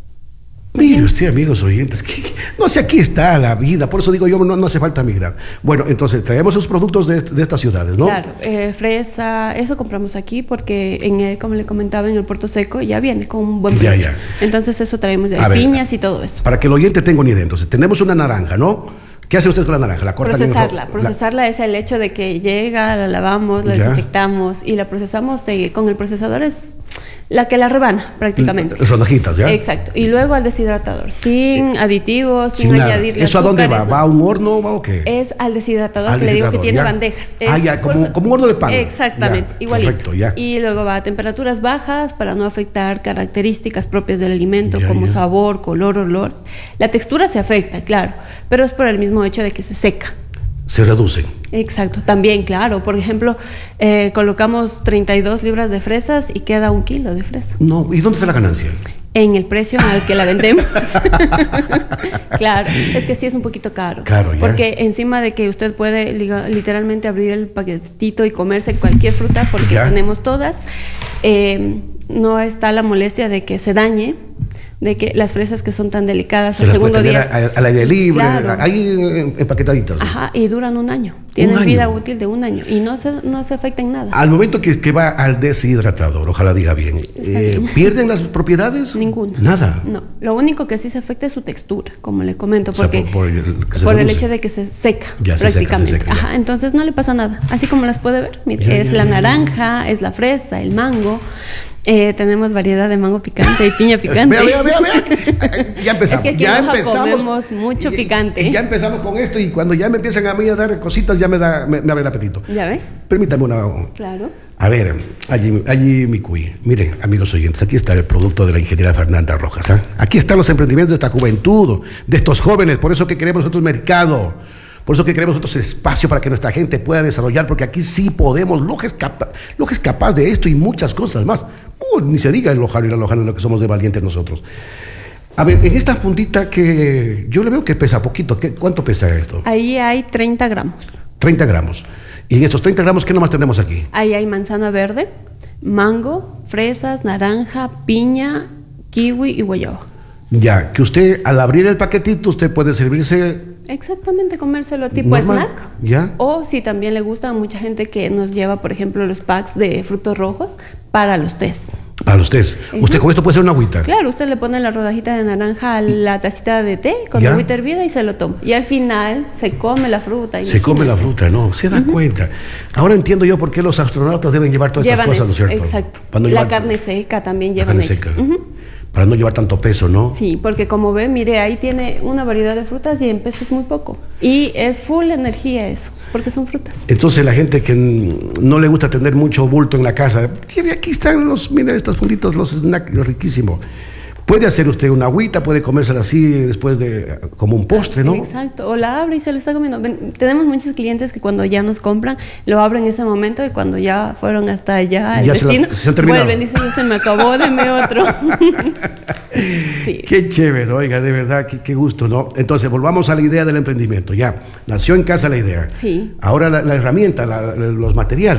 A: Mire usted, amigos oyentes, que, no sé, aquí está la vida, por eso digo yo, no, no hace falta migrar. Bueno, entonces traemos esos productos de, de estas ciudades, ¿no?
B: Claro, eh, fresa, eso compramos aquí porque, en el, como le comentaba, en el Puerto Seco ya viene con un buen precio. Ya, ya. Entonces eso traemos de piñas y todo eso.
A: Para que el oyente tenga una idea, entonces tenemos una naranja, ¿no? ¿Qué hace usted con la naranja? ¿La corta?
B: Procesarla.
A: En
B: procesarla la... es el hecho de que llega, la lavamos, la ya. desinfectamos y la procesamos de, con el procesador es... la que la rebana prácticamente.
A: Rodajitas, ¿ya?
B: Exacto. Y luego al deshidratador, sin aditivos, sin, sin añadirle
A: ¿Eso
B: azúcares,
A: a dónde va?
B: ¿no?
A: ¿Va a un horno o qué?
B: Es al deshidratador,
A: al
B: que
A: deshidratador,
B: le digo que tiene
A: ya.
B: bandejas. Es
A: ah, ya, como, como un horno de pan.
B: Exactamente,
A: ya.
B: igualito.
A: Correcto, ya.
B: Y luego va a temperaturas bajas para no afectar características propias del alimento,
A: ya,
B: como
A: ya.
B: sabor, color, olor. La textura se afecta, claro, pero es por el mismo hecho de que se seca.
A: Se reducen.
B: Exacto, también, claro. Por ejemplo, eh, colocamos treinta y dos libras de fresas y queda un kilo de fresa.
A: No, ¿y dónde está la ganancia?
B: En el precio al que la vendemos. Claro, es que sí es un poquito caro.
A: Caro, ya.
B: Porque encima de que usted puede literalmente abrir el paquetito y comerse cualquier fruta, porque ya. tenemos todas, eh, no está la molestia de que se dañe, de que las fresas que son tan delicadas
A: se
B: al segundo día
A: al aire libre,
B: claro.
A: ahí empaquetaditas.
B: Ajá, y duran un año. Tienen
A: un
B: vida
A: año.
B: útil de un año y no se, no se afecta en nada.
A: Al momento que, que va al deshidratador, ojalá diga bien, eh, bien, ¿pierden las propiedades?
B: Ninguna.
A: Nada.
B: No, lo único que sí se afecta es su textura, como le comento, porque
A: o sea, por, por, el,
B: por el hecho de que se seca
A: ya
B: prácticamente.
A: Se seca, se seca,
B: Ajá, entonces no le pasa nada. Así como las puede ver, mire,
A: ya,
B: es
A: ya,
B: la
A: ya,
B: naranja, es la fresa, el mango. Eh, tenemos variedad de mango picante y piña picante.
A: Vea, vea, vea, vea. Ya empezamos.
B: Es que aquí
A: ya
B: en Loja
A: empezamos,
B: comemos mucho picante.
A: Y, y ya empezamos con esto y cuando ya me empiezan a mí a dar cositas ya me da me, me abre el apetito.
B: ¿Ya ve?
A: Permítame una.
B: Claro.
A: A ver, allí, allí mi cuy. Miren, amigos oyentes, aquí está el producto de la ingeniera Fernanda Rojas. ¿eh? Aquí están los emprendimientos de esta juventud, de estos jóvenes. Por eso que queremos nosotros mercado. Por eso que queremos nosotros espacio para que nuestra gente pueda desarrollar, porque aquí sí podemos. Loja es, capa, Loja es capaz de esto y muchas cosas más. Uh, ni se diga el lojano y la lojana, lo que somos de valientes nosotros. A ver, en esta puntita que yo le veo que pesa poquito, ¿qué, ¿cuánto pesa esto?
B: Ahí hay treinta gramos.
A: treinta gramos. Y en estos treinta gramos, ¿qué nomás tenemos aquí?
B: Ahí hay manzana verde, mango, fresas, naranja, piña, kiwi y guayaba.
A: Ya, que usted al abrir el paquetito, usted puede servirse...
B: Exactamente, comérselo tipo
A: normal,
B: snack.
A: ¿ya?
B: O si también le gusta a mucha gente que nos lleva, por ejemplo, los packs de frutos rojos para los tés.
A: Para los tés. Uh-huh. Usted con esto puede hacer una agüita.
B: Claro, usted le pone la rodajita de naranja a la tacita de té con ¿ya? agüita hervida y se lo toma. Y al final se come la fruta.
A: Se come la fruta, ¿no? Se da uh-huh. cuenta. Ahora entiendo yo por qué los astronautas deben llevar todas
B: llevan
A: estas cosas,
B: eso,
A: ¿no es cierto?
B: Exacto.
A: Cuando
B: la
A: llevan,
B: carne seca también llevan
A: carne
B: ellos.
A: seca.
B: Uh-huh.
A: Para no llevar tanto peso, ¿no?
B: Sí, porque como ve, mire, ahí tiene una variedad de frutas y en peso es muy poco. Y es full energía eso, porque son frutas.
A: Entonces la gente que no le gusta tener mucho bulto en la casa, aquí están los, miren estos funditos, los snacks, riquísimos. Puede hacer usted una agüita, puede comérsela así después de como un postre, ¿no?
B: Exacto, o la abre y se lo está comiendo. Ven, tenemos muchos clientes que cuando ya nos compran, lo abren en ese momento y cuando ya fueron hasta allá al destino, la, se vuelven, dicen, ya se me acabó, deme otro. Sí.
A: Qué chévere, oiga, de verdad, qué, qué gusto, ¿no? Entonces, volvamos a la idea del emprendimiento, ya, nació en casa la idea.
B: Sí.
A: Ahora la, la herramienta, la, los materiales.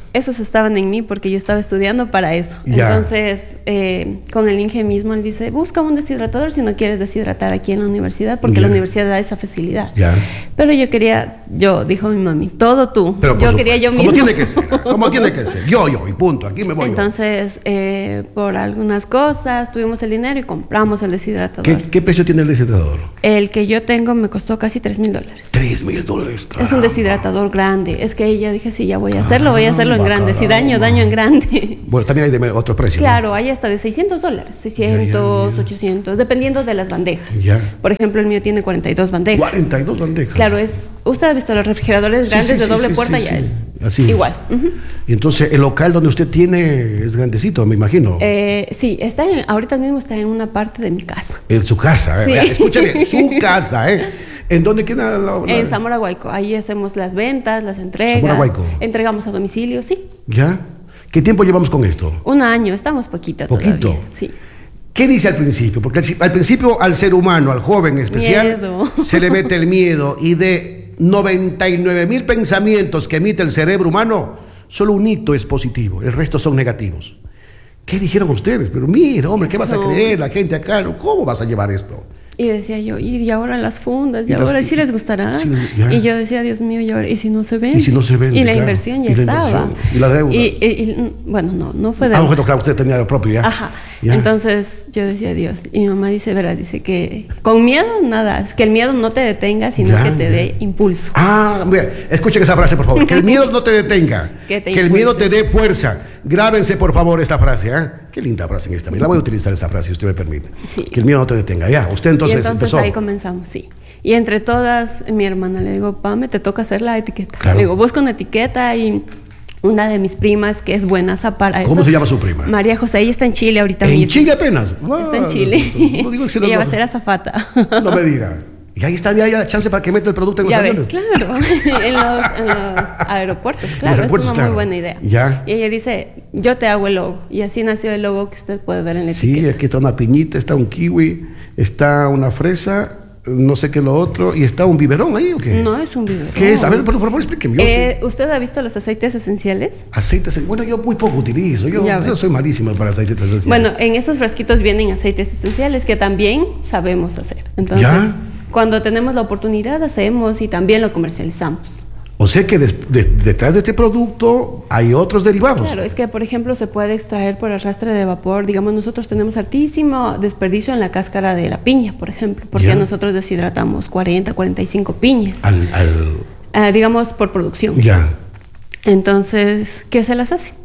B: Esos estaban en mí porque yo estaba estudiando para eso.
A: Ya.
B: Entonces, eh, con el Inge mismo, él dice, busca un deshidratador si no quieres deshidratar aquí en la universidad, porque
A: Ya.
B: la universidad da esa facilidad.
A: Ya.
B: Pero yo quería, yo, dijo mi mami, todo tú.
A: Pero por
B: yo
A: supuesto,
B: quería yo mismo.
A: Como tiene que ser, como tiene que ser. Yo, yo, y punto, aquí me voy.
B: Entonces, eh, por algunas cosas, tuvimos el dinero y compramos el deshidratador.
A: ¿Qué, ¿Qué precio tiene el deshidratador?
B: El que yo tengo me costó casi tres mil dólares.
A: Tres mil dólares.
B: Es un deshidratador grande. Es que ahí ya dije, sí, ya voy a hacerlo, voy a hacerlo en
A: Caramba,
B: grande. Si
A: caramba.
B: daño, daño en grande.
A: Bueno, también hay de otros precios.
B: Claro, hay hasta de seiscientos dólares, seiscientos,
A: Ya, ya, ya.
B: ochocientos, dependiendo de las bandejas.
A: Ya.
B: Por ejemplo, el mío tiene cuarenta y dos bandejas.
A: cuarenta y dos bandejas.
B: Claro, es. Usted ha visto los refrigeradores
A: Sí,
B: grandes
A: sí,
B: de
A: sí,
B: doble
A: sí,
B: puerta,
A: sí,
B: ya
A: sí.
B: es.
A: Así.
B: Igual. Ujú.
A: Y entonces, el local donde usted tiene es grandecito, me imagino.
B: Eh, sí, está en- ahorita mismo está en una parte de mi casa.
A: En su casa, ¿eh?
B: Sí.
A: Vea, escuche bien, su casa, ¿eh? ¿En dónde queda la, la-
B: En Zamora Guayco. Ahí hacemos las ventas, las entregas.
A: Zamora Guayco.
B: Entregamos a domicilio, sí.
A: ¿Ya? ¿Qué tiempo llevamos con esto?
B: Un año, estamos poquito,
A: Poquito.
B: todavía. Sí.
A: ¿Qué dice al principio? Porque al, al principio al ser humano, al joven en especial,
B: Miedo.
A: se le mete el miedo y de noventa y nueve mil pensamientos que emite el cerebro humano, solo un hito es positivo, el resto son negativos. ¿Qué dijeron ustedes? Pero mira, hombre, ¿qué vas a
B: No.
A: creer la gente acá? ¿Cómo vas a llevar esto?
B: Y decía yo, y ahora las fundas, y,
A: Y las-
B: ahora sí les gustará.
A: sí les- ya.
B: y yo decía, Dios mío, y ahora, ¿y si no se vende?
A: Y si no se vende,
B: Y la
A: claro.
B: inversión ya
A: Y la
B: estaba.
A: inversión, y la deuda.
B: Y, y- y, bueno, no, no fue deuda.
A: Ah, bueno, claro, usted tenía lo propio ya.
B: Ajá.
A: Ya.
B: Entonces yo decía, Dios, y mi mamá dice, verá, dice que con miedo nada, es que el miedo no te detenga, sino
A: Ya,
B: que te
A: ya.
B: dé impulso.
A: Ah, mira, escuchen esa frase, por favor. Que el miedo no te detenga.
B: Que te
A: que el miedo te
B: impulse.
A: dé fuerza. Grábense, por favor, esta frase. ¿eh? Qué linda frase en esta. La voy a utilizar esa frase, si usted me permite.
B: Sí.
A: Que el miedo no te detenga. Ya, usted entonces,
B: y entonces
A: empezó.
B: ahí comenzamos, sí. Y entre todas, mi hermana le digo, Pame, te toca hacer la etiqueta.
A: Claro.
B: Le digo, busca una etiqueta y una de mis primas que es buena para eso.
A: ¿Cómo se llama su prima?
B: María José, ella está en Chile ahorita
A: En
B: mismo.
A: Chile apenas.
B: Está en
A: Ah,
B: Chile.
A: No digo que se lo-
B: Ella va a ser azafata.
A: No me diga. Y ahí está, ya hay la chance para que meta el producto en los
B: Ya ves,
A: aviones.
B: claro, en los, en los aeropuertos, claro,
A: aeropuertos,
B: es una
A: claro.
B: muy buena idea.
A: Ya.
B: Y ella dice, yo te hago el logo. Y así nació el logo que usted puede ver en la
A: Sí,
B: etiqueta.
A: aquí está una piñita, está un kiwi, está una fresa, no sé qué lo otro, y está un biberón ahí, ¿o qué?
B: No es un biberón.
A: ¿Qué es? A ver, por favor, explíqueme. Yo
B: Eh, ¿Usted ha visto los aceites esenciales?
A: Aceites, bueno, yo muy poco utilizo, yo,
B: Ya
A: yo
B: ves.
A: soy malísimo para aceites esenciales.
B: Bueno, en esos frasquitos vienen aceites esenciales que también sabemos hacer. Entonces,
A: ¿Ya?
B: cuando tenemos la oportunidad, hacemos y también lo comercializamos.
A: O sea que des- de- detrás de este producto hay otros derivados.
B: Claro, es que por ejemplo se puede extraer por arrastre de vapor. Digamos, nosotros tenemos altísimo desperdicio en la cáscara de la piña, por ejemplo, porque
A: Ya.
B: nosotros deshidratamos cuarenta, cuarenta y cinco piñas,
A: Al, al,
B: eh, digamos, por producción.
A: ya.
B: Entonces, ¿qué se las hace?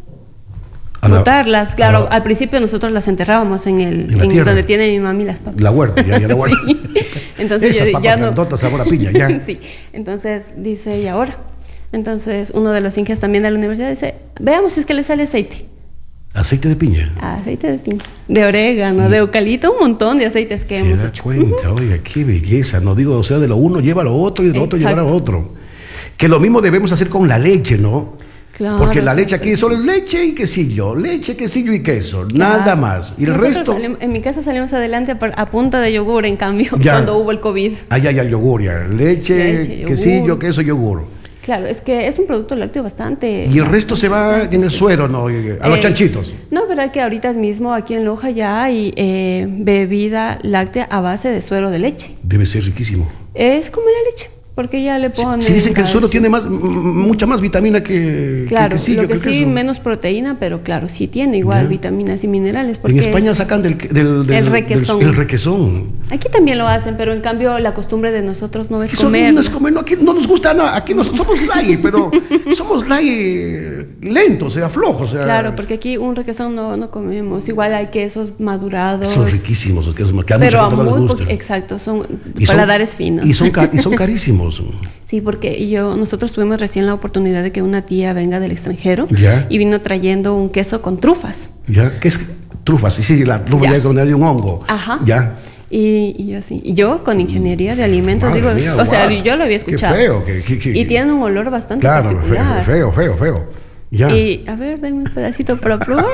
A: A la-
B: Botarlas, claro.
A: a la-
B: Al principio nosotros las enterrábamos en el
A: En la
B: en
A: tierra.
B: donde tiene mi mami las papas.
A: La huerta, ya, ya la huerta.
B: Sí. Entonces
A: Esas
B: yo-
A: papas
B: ya no.
A: grandotas, sabor a piña, ya.
B: Sí. Entonces dice, ¿y ahora? Entonces uno de los inges también de la universidad dice, veamos si es que le sale aceite.
A: Aceite de piña.
B: Aceite de piña, de orégano, de eucalipto, un montón de aceites que
A: Se
B: hemos
A: da
B: hecho.
A: cuenta, oiga, qué belleza. No digo, o sea, de lo uno lleva a lo otro y de lo otro llevar a
B: Exacto.
A: otro. Que lo mismo debemos hacer con la leche, ¿no?
B: Claro,
A: Porque la
B: sí,
A: leche aquí
B: sí.
A: solo es leche y quesillo, leche, quesillo y queso,
B: Claro.
A: nada más. Y el
B: Nosotros
A: resto,
B: salim- en mi casa salimos adelante a, par- a punta de yogur, en cambio,
A: Ya.
B: cuando hubo el COVID.
A: ahí hay el yogur, ya. Leche,
B: Leche, yogur.
A: quesillo, queso, yogur.
B: Claro, es que es un producto lácteo bastante...
A: Y el resto se va en el suero, ¿no? A los
B: Eh,
A: chanchitos.
B: No, verdad que ahorita mismo aquí en Loja ya hay eh, bebida láctea a base de suero de leche.
A: Debe ser riquísimo.
B: Es como la leche, porque ya le ponen...
A: Si dicen que el suero
B: calcio.
A: tiene más, m- mucha más vitamina que,
B: Claro,
A: que el quesillo,
B: lo que
A: el
B: sí,
A: queso.
B: menos proteína, pero claro, sí tiene igual
A: Ya.
B: vitaminas y minerales.
A: En
B: porque
A: España
B: es-
A: sacan del, del, del-
B: El
A: del-
B: requesón.
A: el requesón.
B: Aquí también lo hacen, pero en cambio la costumbre de nosotros no es
A: Eso
B: comer.
A: no es comer, no, aquí no nos gusta nada, aquí no somos lai, pero somos lai lentos, o sea, flojos. O sea,
B: Claro, porque aquí un requesón no, no comemos. Igual hay quesos madurados.
A: son riquísimos, los quesos, que a mucha
B: pero a
A: gente no les
B: muy
A: gusta.
B: po- exacto, son
A: Y son-
B: paladares finos.
A: Y son, ca- y son carísimos.
B: Sí, porque yo, nosotros tuvimos recién la oportunidad de que una tía venga del extranjero
A: Ya.
B: y vino trayendo un queso con trufas.
A: ¿Ya? ¿Qué es trufas? Sí, sí, la trufa
B: Ya.
A: ya es donde hay un hongo.
B: Ajá.
A: Ya.
B: Y, y yo así, y yo con ingeniería de alimentos,
A: Madre
B: digo,
A: mía,
B: o sea,
A: guau.
B: yo lo había
A: Qué
B: escuchado.
A: feo, que- que- que-
B: y tienen un olor bastante
A: Claro, feo,
B: particular.
A: feo, feo, feo. Ya.
B: Y a ver, dame un pedacito para probar.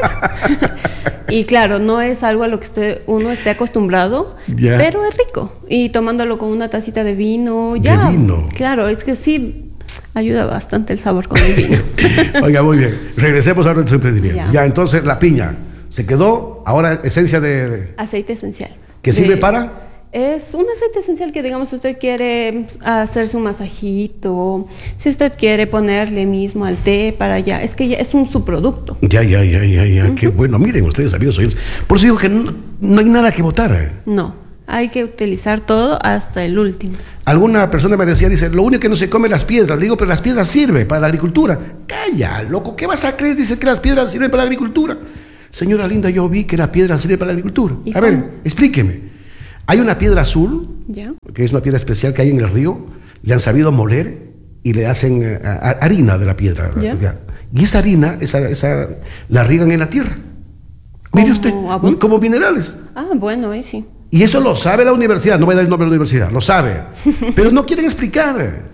B: Y claro, no es algo a lo que esté, uno esté acostumbrado,
A: Ya.
B: pero es rico. Y tomándolo con una tacita de vino, ya.
A: vino.
B: Claro, es que sí, ayuda bastante el sabor con el vino.
A: Oiga, muy bien. Regresemos a nuestros emprendimientos. Ya.
B: Ya,
A: entonces la piña se quedó, ahora esencia de... de
B: aceite esencial.
A: ¿Qué sirve
B: De-
A: para?
B: Es un aceite esencial que, digamos, usted quiere hacerse un masajito, si usted quiere ponerle mismo al té para allá, es que ya es un subproducto.
A: Ya, ya, ya, ya, ya. Uh-huh. Qué bueno. Miren ustedes, amigos oyentes. Por eso digo que no, no hay nada que botar.
B: No, hay que utilizar todo hasta el último.
A: Alguna persona me decía, dice, lo único que no se come las piedras. Le digo, pero las piedras sirven para la agricultura. Calla, loco, ¿qué vas a creer? Dice que las piedras sirven para la agricultura. Señora linda, yo vi que la piedra sirve para la agricultura. A
B: cómo?
A: ver, explíqueme. Hay una piedra azul,
B: ¿Ya?
A: que es una piedra especial que hay en el río, le han sabido moler y le hacen uh, harina de la piedra.
B: ¿Ya?
A: Y esa harina, esa, esa, la riegan en la tierra. Mire usted,
B: abono?
A: como minerales.
B: Ah, bueno, ahí sí.
A: Y eso lo sabe la universidad, no voy a dar el nombre de la universidad, lo sabe. Pero no quieren explicar.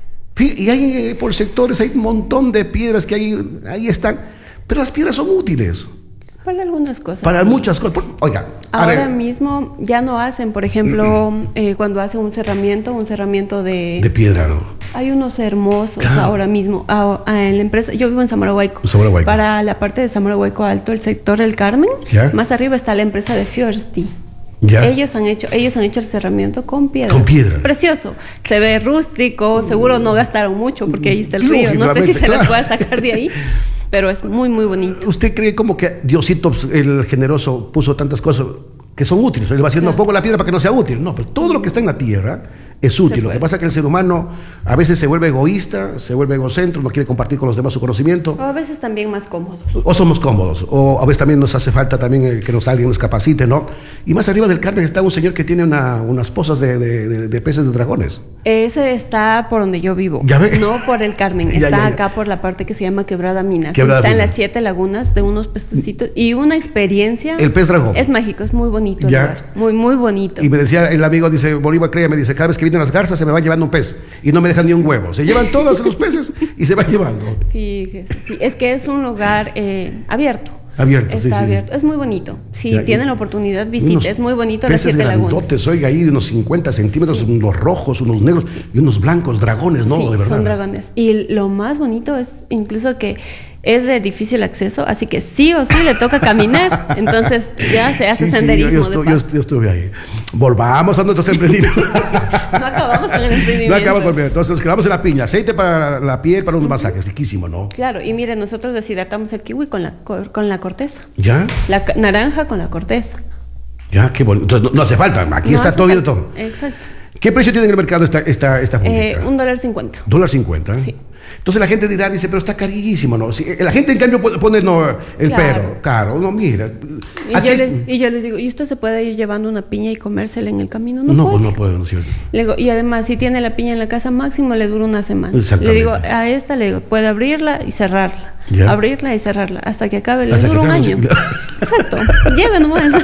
A: Y hay por sectores, hay un montón de piedras que ahí, ahí están, pero las piedras son útiles.
B: Para algunas cosas.
A: Para
B: sí.
A: muchas cosas. Oiga, a
B: ahora
A: ver.
B: mismo ya no hacen, por ejemplo, eh, cuando hacen un cerramiento, un cerramiento de...
A: De piedra, ¿no?
B: Hay unos hermosos
A: Claro.
B: ahora mismo. Ah, ah, en la empresa, yo vivo en Zamora Huayco.
A: Zamora Huayco.
B: Para la parte de Zamora Huayco Alto, el sector del Carmen,
A: ¿Ya?
B: más arriba está la empresa de Fiorsti.
A: ¿Ya?
B: Ellos han hecho, ellos han hecho el cerramiento con piedra.
A: Con piedra.
B: Precioso. Se ve rústico, seguro no gastaron mucho porque ahí está el río. No sé
A: Lógicamente,
B: si se
A: claro.
B: las pueda sacar de ahí, pero es muy, muy bonito.
A: ¿Usted cree como que Diosito, el generoso, puso tantas cosas que son útiles? Él va haciendo
B: Claro.
A: un poco la piedra para que no sea útil. No, pero todo lo que está en la tierra es útil. Lo que pasa es que el ser humano a veces se vuelve egoísta, se vuelve egocentro, no quiere compartir con los demás su conocimiento.
B: O a veces también más cómodos.
A: O somos cómodos, o a veces también nos hace falta también eh, que nos alguien nos capacite, ¿no? Y más arriba del Carmen está un señor que tiene una, unas pozas de, de, de, de peces de dragones.
B: Ese está por donde yo vivo.
A: ¿Ya ve?
B: No por el Carmen.
A: Ya,
B: Está
A: ya, ya.
B: acá por la parte que se llama Quebrada Minas.
A: Quebrada
B: está en
A: Minas.
B: las siete lagunas de unos pececitos. Y una experiencia.
A: El pez dragón.
B: Es mágico, es muy bonito el
A: Ya.
B: lugar. Muy, muy bonito.
A: Y me decía el amigo, dice, Bolívar Crea, me dice, cada vez que vienen las garzas se me van llevando un pez y no me dejan ni un huevo. Se llevan todos los peces y se van llevando.
B: Fíjese, sí. Es que es un lugar eh, abierto.
A: Abierto,
B: Está
A: sí, sí.
B: abierto. Es muy bonito. Si
A: Ya,
B: tienen
A: y-
B: la oportunidad,
A: Unos
B: visite. Es muy bonito las
A: peces
B: siete lagunas.
A: grandotes, oiga, ahí de unos cincuenta centímetros, unos rojos, unos negros y unos blancos, dragones, ¿no?
B: Sí,
A: De verdad.
B: son dragones. Y lo más bonito es incluso que es de difícil acceso, así que sí o sí le toca caminar. Entonces ya se hace
A: Sí, sí,
B: senderismo.
A: yo, yo
B: de
A: estuve, yo,
B: paso.
A: yo estuve ahí. Volvamos a nuestros emprendimientos.
B: No acabamos con el emprendimiento.
A: No acabamos con el Entonces nos quedamos en la piña. Aceite para la piel, para unos masajes. Riquísimo, ¿no?
B: Claro, y mire, nosotros deshidratamos el kiwi con la, co- con la corteza.
A: ¿Ya?
B: La ca- naranja con la corteza.
A: Ya, qué bonito. Entonces no, no hace falta. Aquí
B: No
A: está
B: hace
A: todo bien
B: falta.
A: todo.
B: Exacto.
A: ¿Qué precio tiene en el mercado esta, esta, esta
B: Eh,
A: fundita?
B: un dólar cincuenta.
A: Dólar cincuenta.
B: Sí.
A: Entonces la gente dirá, dice, pero está carísimo, ¿no? Si, la gente en cambio pone, pone, no, el
B: Claro.
A: perro, caro, no, mira.
B: Y
A: Aquí-
B: yo, les, y yo les digo, ¿y usted se puede ir llevando una piña y comérsela en el camino? No,
A: No,
B: puede.
A: pues no puedo, ¿no es cierto?
B: Le digo, y además, si tiene la piña en la casa, máximo le dura una semana.
A: Exactamente.
B: Le digo, a esta le digo, puede abrirla y cerrarla.
A: Ya.
B: Abrirla y cerrarla. Hasta que acabe, le
A: Hasta
B: dura
A: que
B: un
A: acabe,
B: año.
A: sí.
B: Exacto. Lleve nomás.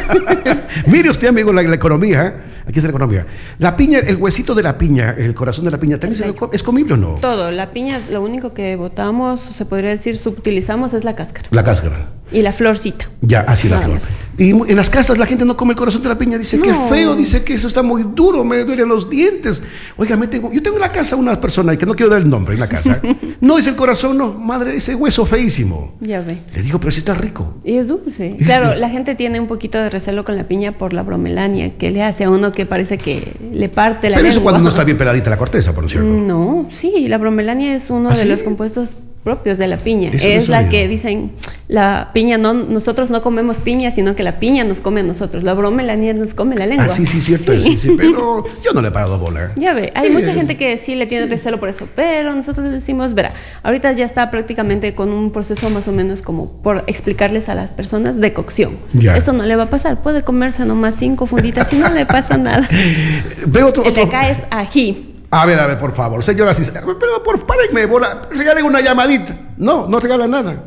A: Mire usted, amigo, la, la economía, ¿eh? Aquí está la economía. La piña, el huesito de la piña, el corazón de la piña, ¿también se lo co- es comible o no?
B: Todo. La piña, lo único que botamos, se podría decir, subutilizamos, es la cáscara.
A: La cáscara.
B: Y la florcita.
A: Ya, así la
B: Nada
A: flor.
B: más.
A: Y mu- en las casas la gente no come el corazón de la piña, dice, qué
B: No.
A: feo, dice que eso está muy duro, me duelen los dientes. Oiga, me tengo, yo tengo en la casa una persona, que no quiero dar el nombre, en la casa. No dice el corazón, no, madre, ese hueso feísimo.
B: Ya ve.
A: Le digo, pero si está rico.
B: Y es dulce. Claro, la gente tiene un poquito de recelo con la piña por la bromelania que le hace a uno que parece que le parte la
A: Pero eso
B: lengua.
A: cuando no está bien peladita la corteza, por cierto.
B: No, sí, la bromelania es uno
A: ¿Ah,
B: de
A: sí?
B: los compuestos propios de la piña.
A: Eso no
B: es la
A: sabía.
B: que dicen, la piña no, nosotros no comemos piña, sino que la piña nos come a nosotros. La bromelania nos come la lengua.
A: Ah, sí, sí, cierto, sí, sí, pero yo no le he parado bola.
B: Ya ve, hay
A: Sí,
B: mucha
A: es-
B: gente que sí le tiene recelo por eso, pero nosotros les decimos, verá, ahorita ya está prácticamente con un proceso más o menos como por explicarles a las personas de cocción.
A: Ya.
B: Esto no le va a pasar, puede comerse nomás cinco funditas y no le pasa nada.
A: Veo otro,
B: El de
A: otro-
B: acá es ají.
A: A ver, a ver, por favor, señora, sí, pero por párenme, bola, regalen una llamadita. No, no regalan nada.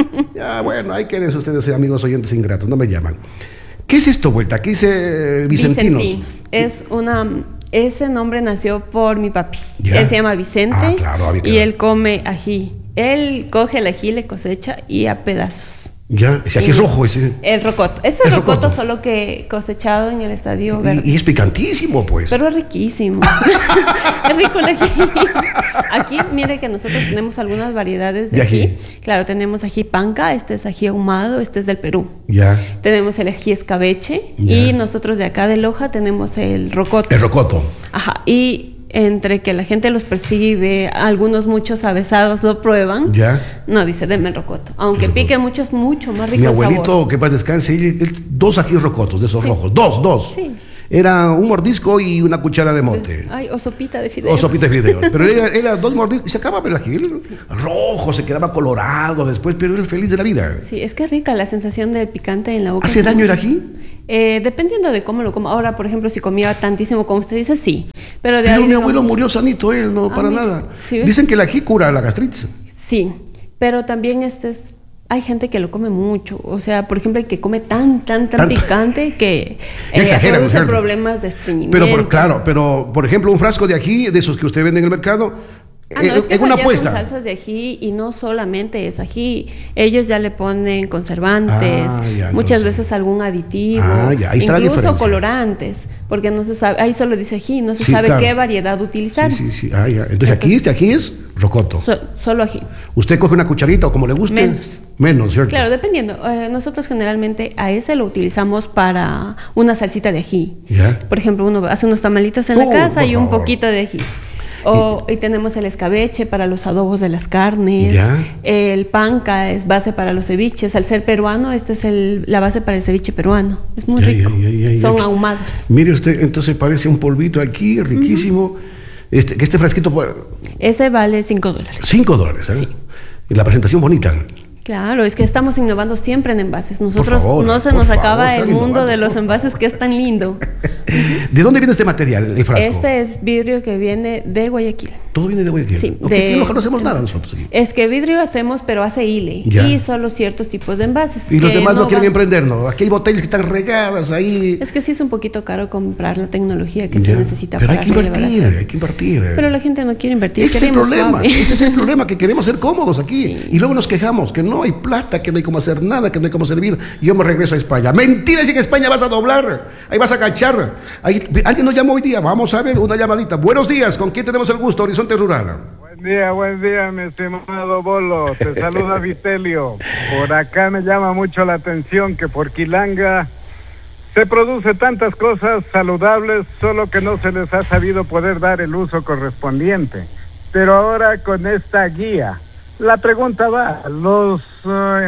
A: Ya, bueno, ahí queden ustedes, amigos oyentes ingratos, no me llaman. ¿Qué es esto, vuelta? Aquí dice Vicentinos.
B: Vicentinos. Es una, ese nombre nació por mi papi.
A: Ya.
B: Él se llama Vicente
A: Ah, claro, había que
B: y
A: dar.
B: él come ají. Él coge el ají, le cosecha y a pedazos.
A: Ya, ese ají es rojo ese.
B: El rocoto. Ese es rocoto,
A: rocoto,
B: solo que cosechado en el estadio verde.
A: Y, y es picantísimo, pues.
B: Pero es riquísimo. Es rico el ají. Aquí, mire que nosotros tenemos algunas variedades de, de ají. ají. Claro, tenemos ají panca, este es ají ahumado, este es del Perú.
A: Ya.
B: Tenemos el ají escabeche
A: ya.
B: Y nosotros de acá de Loja tenemos el rocoto.
A: El rocoto.
B: Ajá. Y entre que la gente los percibe, algunos muchos avesados lo prueban.
A: Ya.
B: No, dice, denme el rocoto. Aunque el pique mucho, es mucho más rico.
A: Mi abuelito,
B: sabor.
A: que paz descanse, él, él, dos ají rocotos de esos
B: sí.
A: rojos. Dos, dos.
B: Sí.
A: Era un mordisco y una cuchara de mote.
B: Ay, o sopita de fideos.
A: O sopita de fideos. Pero él era dos mordiscos y se acababa el ají. Sí. Rojo, se quedaba colorado después, pero él feliz de la vida.
B: Sí, es que es rica la sensación del picante en la boca.
A: ¿Hace daño el ají?
B: Eh, dependiendo de cómo lo coma. Ahora, por ejemplo, si comía tantísimo como usted dice, sí. Pero, de
A: pero
B: ahí
A: mi
B: digo,
A: abuelo murió sanito, él, no, ah, para mira. nada. ¿Sí, dicen que el ají cura la gastritis.
B: Sí, pero también este es... Hay gente que lo come mucho, o sea, por ejemplo, el que come tan, tan, tan ¿Tanto? picante que eh,
A: exagera,
B: produce
A: exagera.
B: problemas de estreñimiento.
A: Pero por, claro, pero por ejemplo, un frasco de ají, de esos que usted vende en el mercado,
B: ah, no,
A: eh,
B: es que
A: es una apuesta.
B: Son salsas de ají y no solamente es ají, ellos ya le ponen conservantes, ah, ya, muchas entonces. veces algún aditivo,
A: ah, ya, ahí está
B: incluso
A: la
B: colorantes, porque no se sabe, ahí solo dice ají, no se
A: sí,
B: sabe
A: claro.
B: qué variedad utilizar.
A: Sí, sí, sí. Ah, ya. Entonces, Entonces aquí este aquí es rocoto.
B: So, solo ají.
A: ¿Usted coge una cucharita o como le guste?
B: Menos.
A: Menos, ¿cierto?
B: Claro, dependiendo. Eh, nosotros generalmente a ese lo utilizamos para una salsita de ají.
A: ¿Ya?
B: Por ejemplo, uno hace unos tamalitos en oh, la casa y un
A: favor.
B: poquito de ají. O, y, y tenemos el escabeche para los adobos de las carnes.
A: ¿Ya?
B: El panca es base para los ceviches. Al ser peruano, esta es el, la base para el ceviche peruano. Es muy
A: ya,
B: rico.
A: Ya, ya, ya,
B: Son
A: ya.
B: ahumados.
A: Mire usted, entonces parece un polvito aquí, riquísimo. Uh-huh. Este, este frasquito...
B: Ese vale cinco dólares.
A: cinco dólares, ¿eh?
B: Sí.
A: Y la presentación bonita.
B: Claro, es que estamos innovando siempre en envases. Nosotros
A: favor,
B: no se nos
A: favor,
B: acaba el mundo
A: innovando,
B: de los envases que es tan lindo.
A: ¿De dónde viene este material, el frasco?
B: Este es vidrio que viene de Guayaquil.
A: ¿Todo viene de Guayaquil?
B: Sí.
A: Porque de, aquí no hacemos nada nosotros. Sí.
B: Es que vidrio hacemos, pero hace hile. Ya. Y solo ciertos tipos de envases.
A: Y los demás no, no quieren
B: van...
A: emprender, ¿no? Aquí hay botellas que están regadas ahí.
B: Es que sí es un poquito caro comprar la tecnología que
A: ya.
B: se necesita
A: pero
B: para
A: hay que invertir, hay que invertir.
B: Pero la gente no quiere invertir.
A: Ese es el problema, ese es el problema, que queremos ser cómodos aquí. Sí. Y luego nos quejamos que no hay plata, que no hay cómo hacer nada, que no hay cómo servir. Yo me regreso a España. Mentira, si en España vas a doblar, ahí vas a cachar. Ahí, alguien nos llama hoy día, vamos a ver una llamadita. Buenos días, ¿con quién tenemos el gusto? Horizonte Rural.
C: Buen día, buen día, mi estimado Bolo. Te saluda Vitelio. Por acá me llama mucho la atención que por Quilanga se produce tantas cosas saludables, solo que no se les ha sabido poder dar el uso correspondiente. Pero ahora con esta guía, la pregunta va, los uh,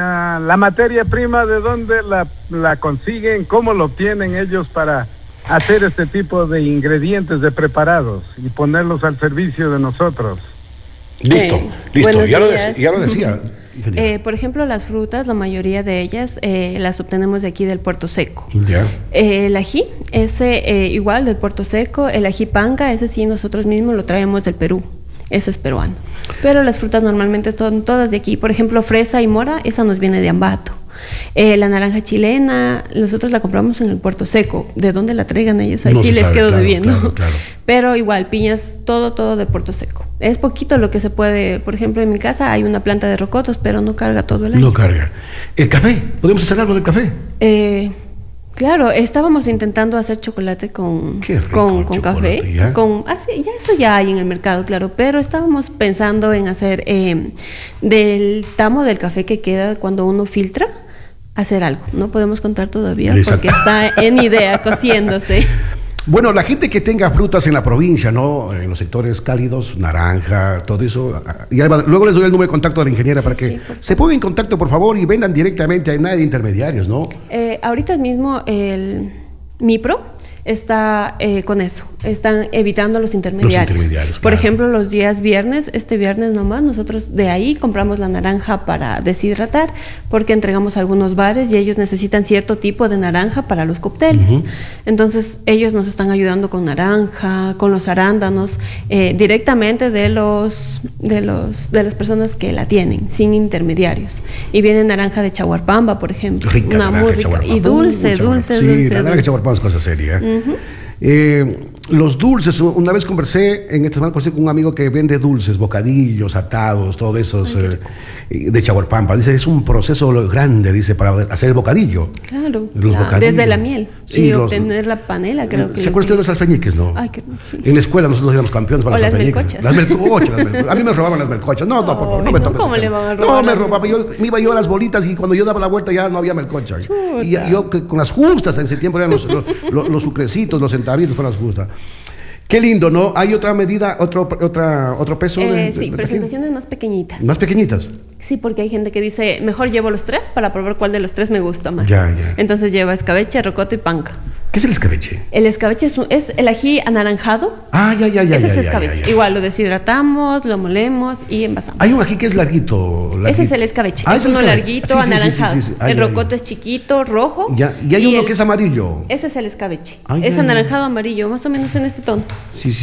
C: la materia prima, ¿de dónde la, la consiguen? ¿Cómo lo obtienen ellos para hacer este tipo de ingredientes, de preparados y ponerlos al servicio de nosotros?
A: Listo,
B: eh,
A: listo, ya lo, de, ya lo decía.
B: Eh, por ejemplo, las frutas, la mayoría de ellas eh, las obtenemos de aquí del Puerto Seco.
A: Yeah.
B: Eh, el ají, ese eh, igual del Puerto Seco. El ají panca, ese sí nosotros mismos lo traemos del Perú. Ese es peruano. Pero las frutas normalmente son todas de aquí. Por ejemplo, fresa y mora, esa nos viene de Ambato. Eh, la naranja chilena, nosotros la compramos en el Puerto Seco. ¿De dónde la traigan ellos? Ahí no sí les sabe, quedo
A: claro,
B: debiendo.
A: Claro, claro.
B: Pero igual, piñas, todo, todo de Puerto Seco. Es poquito lo que se puede. Por ejemplo, en mi casa hay una planta de rocotos, pero no carga todo el año.
A: No carga. ¿El café? ¿Podemos hacer algo del café?
B: Eh... Claro, estábamos intentando hacer chocolate con, con, con café. ¿Ya? Con, ah, sí, ya eso ya hay en el mercado, claro, pero estábamos pensando en hacer eh, del tamo del café que queda cuando uno filtra, hacer algo. No podemos contar todavía Exacto. porque está en idea, cociéndose.
A: Bueno, la gente que tenga frutas en la provincia, ¿no? En los sectores cálidos, naranja, todo eso. Y luego les doy el número de contacto de la ingeniera para que sí, se pongan en contacto, por favor, y vendan directamente, a nada de intermediarios, ¿no?
B: Eh, ahorita mismo el MIPRO está eh, con eso, están evitando los intermediarios. Los intermediarios Por claro. ejemplo, los días viernes, este viernes nomás, nosotros de ahí compramos la naranja para deshidratar, porque entregamos a algunos bares y ellos necesitan cierto tipo de naranja para los cócteles. Uh-huh. Entonces, ellos nos están ayudando con naranja, con los arándanos, eh, directamente de los, de los de las personas que la tienen, sin intermediarios. Y viene naranja de Chaguarpamba, por ejemplo.
A: Rica,
B: una muy rica. Y dulce, uh, dulce,
A: sí,
B: dulce.
A: Sí, la naranja de Chaguarpamba es cosa seria. Uh-huh. Eh, los dulces, una vez conversé, en esta semana conversé con un amigo que vende dulces, bocadillos, atados, todo eso eh, de Chaguarpampa. Dice, es un proceso grande, dice, para hacer el bocadillo.
B: Claro,
A: los
B: la,
A: bocadillos.
B: Desde la miel
A: Sí,
B: y
A: los,
B: obtener la panela, creo que.
A: ¿Se acuerdan ustedes de los alfeñiques, no?
B: Ay, que, sí.
A: En la escuela nosotros éramos campeones para
B: O
A: los
B: las
A: alfeñiques.
B: melcochas.
A: Las melcochas. las melcochas. A mí me robaban las melcochas. No, no, por favor, no me
B: Ay, no,
A: toques.
B: ¿cómo
A: ese
B: le
A: tema.
B: van a robar
A: No, me
B: las
A: robaba. Yo, me iba yo a las bolitas y cuando yo daba la vuelta ya no había melcocha.
B: Chuta.
A: Y ya- yo que con las justas en septiembre eran los, los, los, los sucrecitos, los centavitos con las justas. Qué lindo, ¿no? ¿Hay otra medida, otro, otra, otro peso?
B: Eh,
A: de, de-
B: sí,
A: de
B: presentaciones más pequeñitas.
A: Más pequeñitas.
B: Sí, porque hay gente que dice, mejor llevo los tres para probar cuál de los tres me gusta más.
A: Ya, ya.
B: Entonces lleva escabeche, rocoto y panca.
A: ¿Qué es el escabeche?
B: El escabeche es, un- es el ají anaranjado.
A: Ah, ya, ya, ya.
B: Ese
A: ya,
B: es
A: ya,
B: escabeche.
A: ya, ya.
B: Igual lo deshidratamos, lo molemos y envasamos.
A: Hay un ají que es larguito. larguito.
B: Ese es el escabeche.
A: Ah,
B: es
A: ese
B: uno
A: escabeche.
B: larguito,
A: Sí, sí, sí, sí,
B: anaranjado.
A: sí, sí. Ay,
B: el
A: ay,
B: rocoto
A: ay.
B: es chiquito, rojo.
A: Ya, y hay uno
B: el-
A: que es amarillo.
B: Ese es el escabeche.
A: Ay,
B: es
A: ay, ay.
B: anaranjado, amarillo, más o menos en este tono.
A: Sí, sí.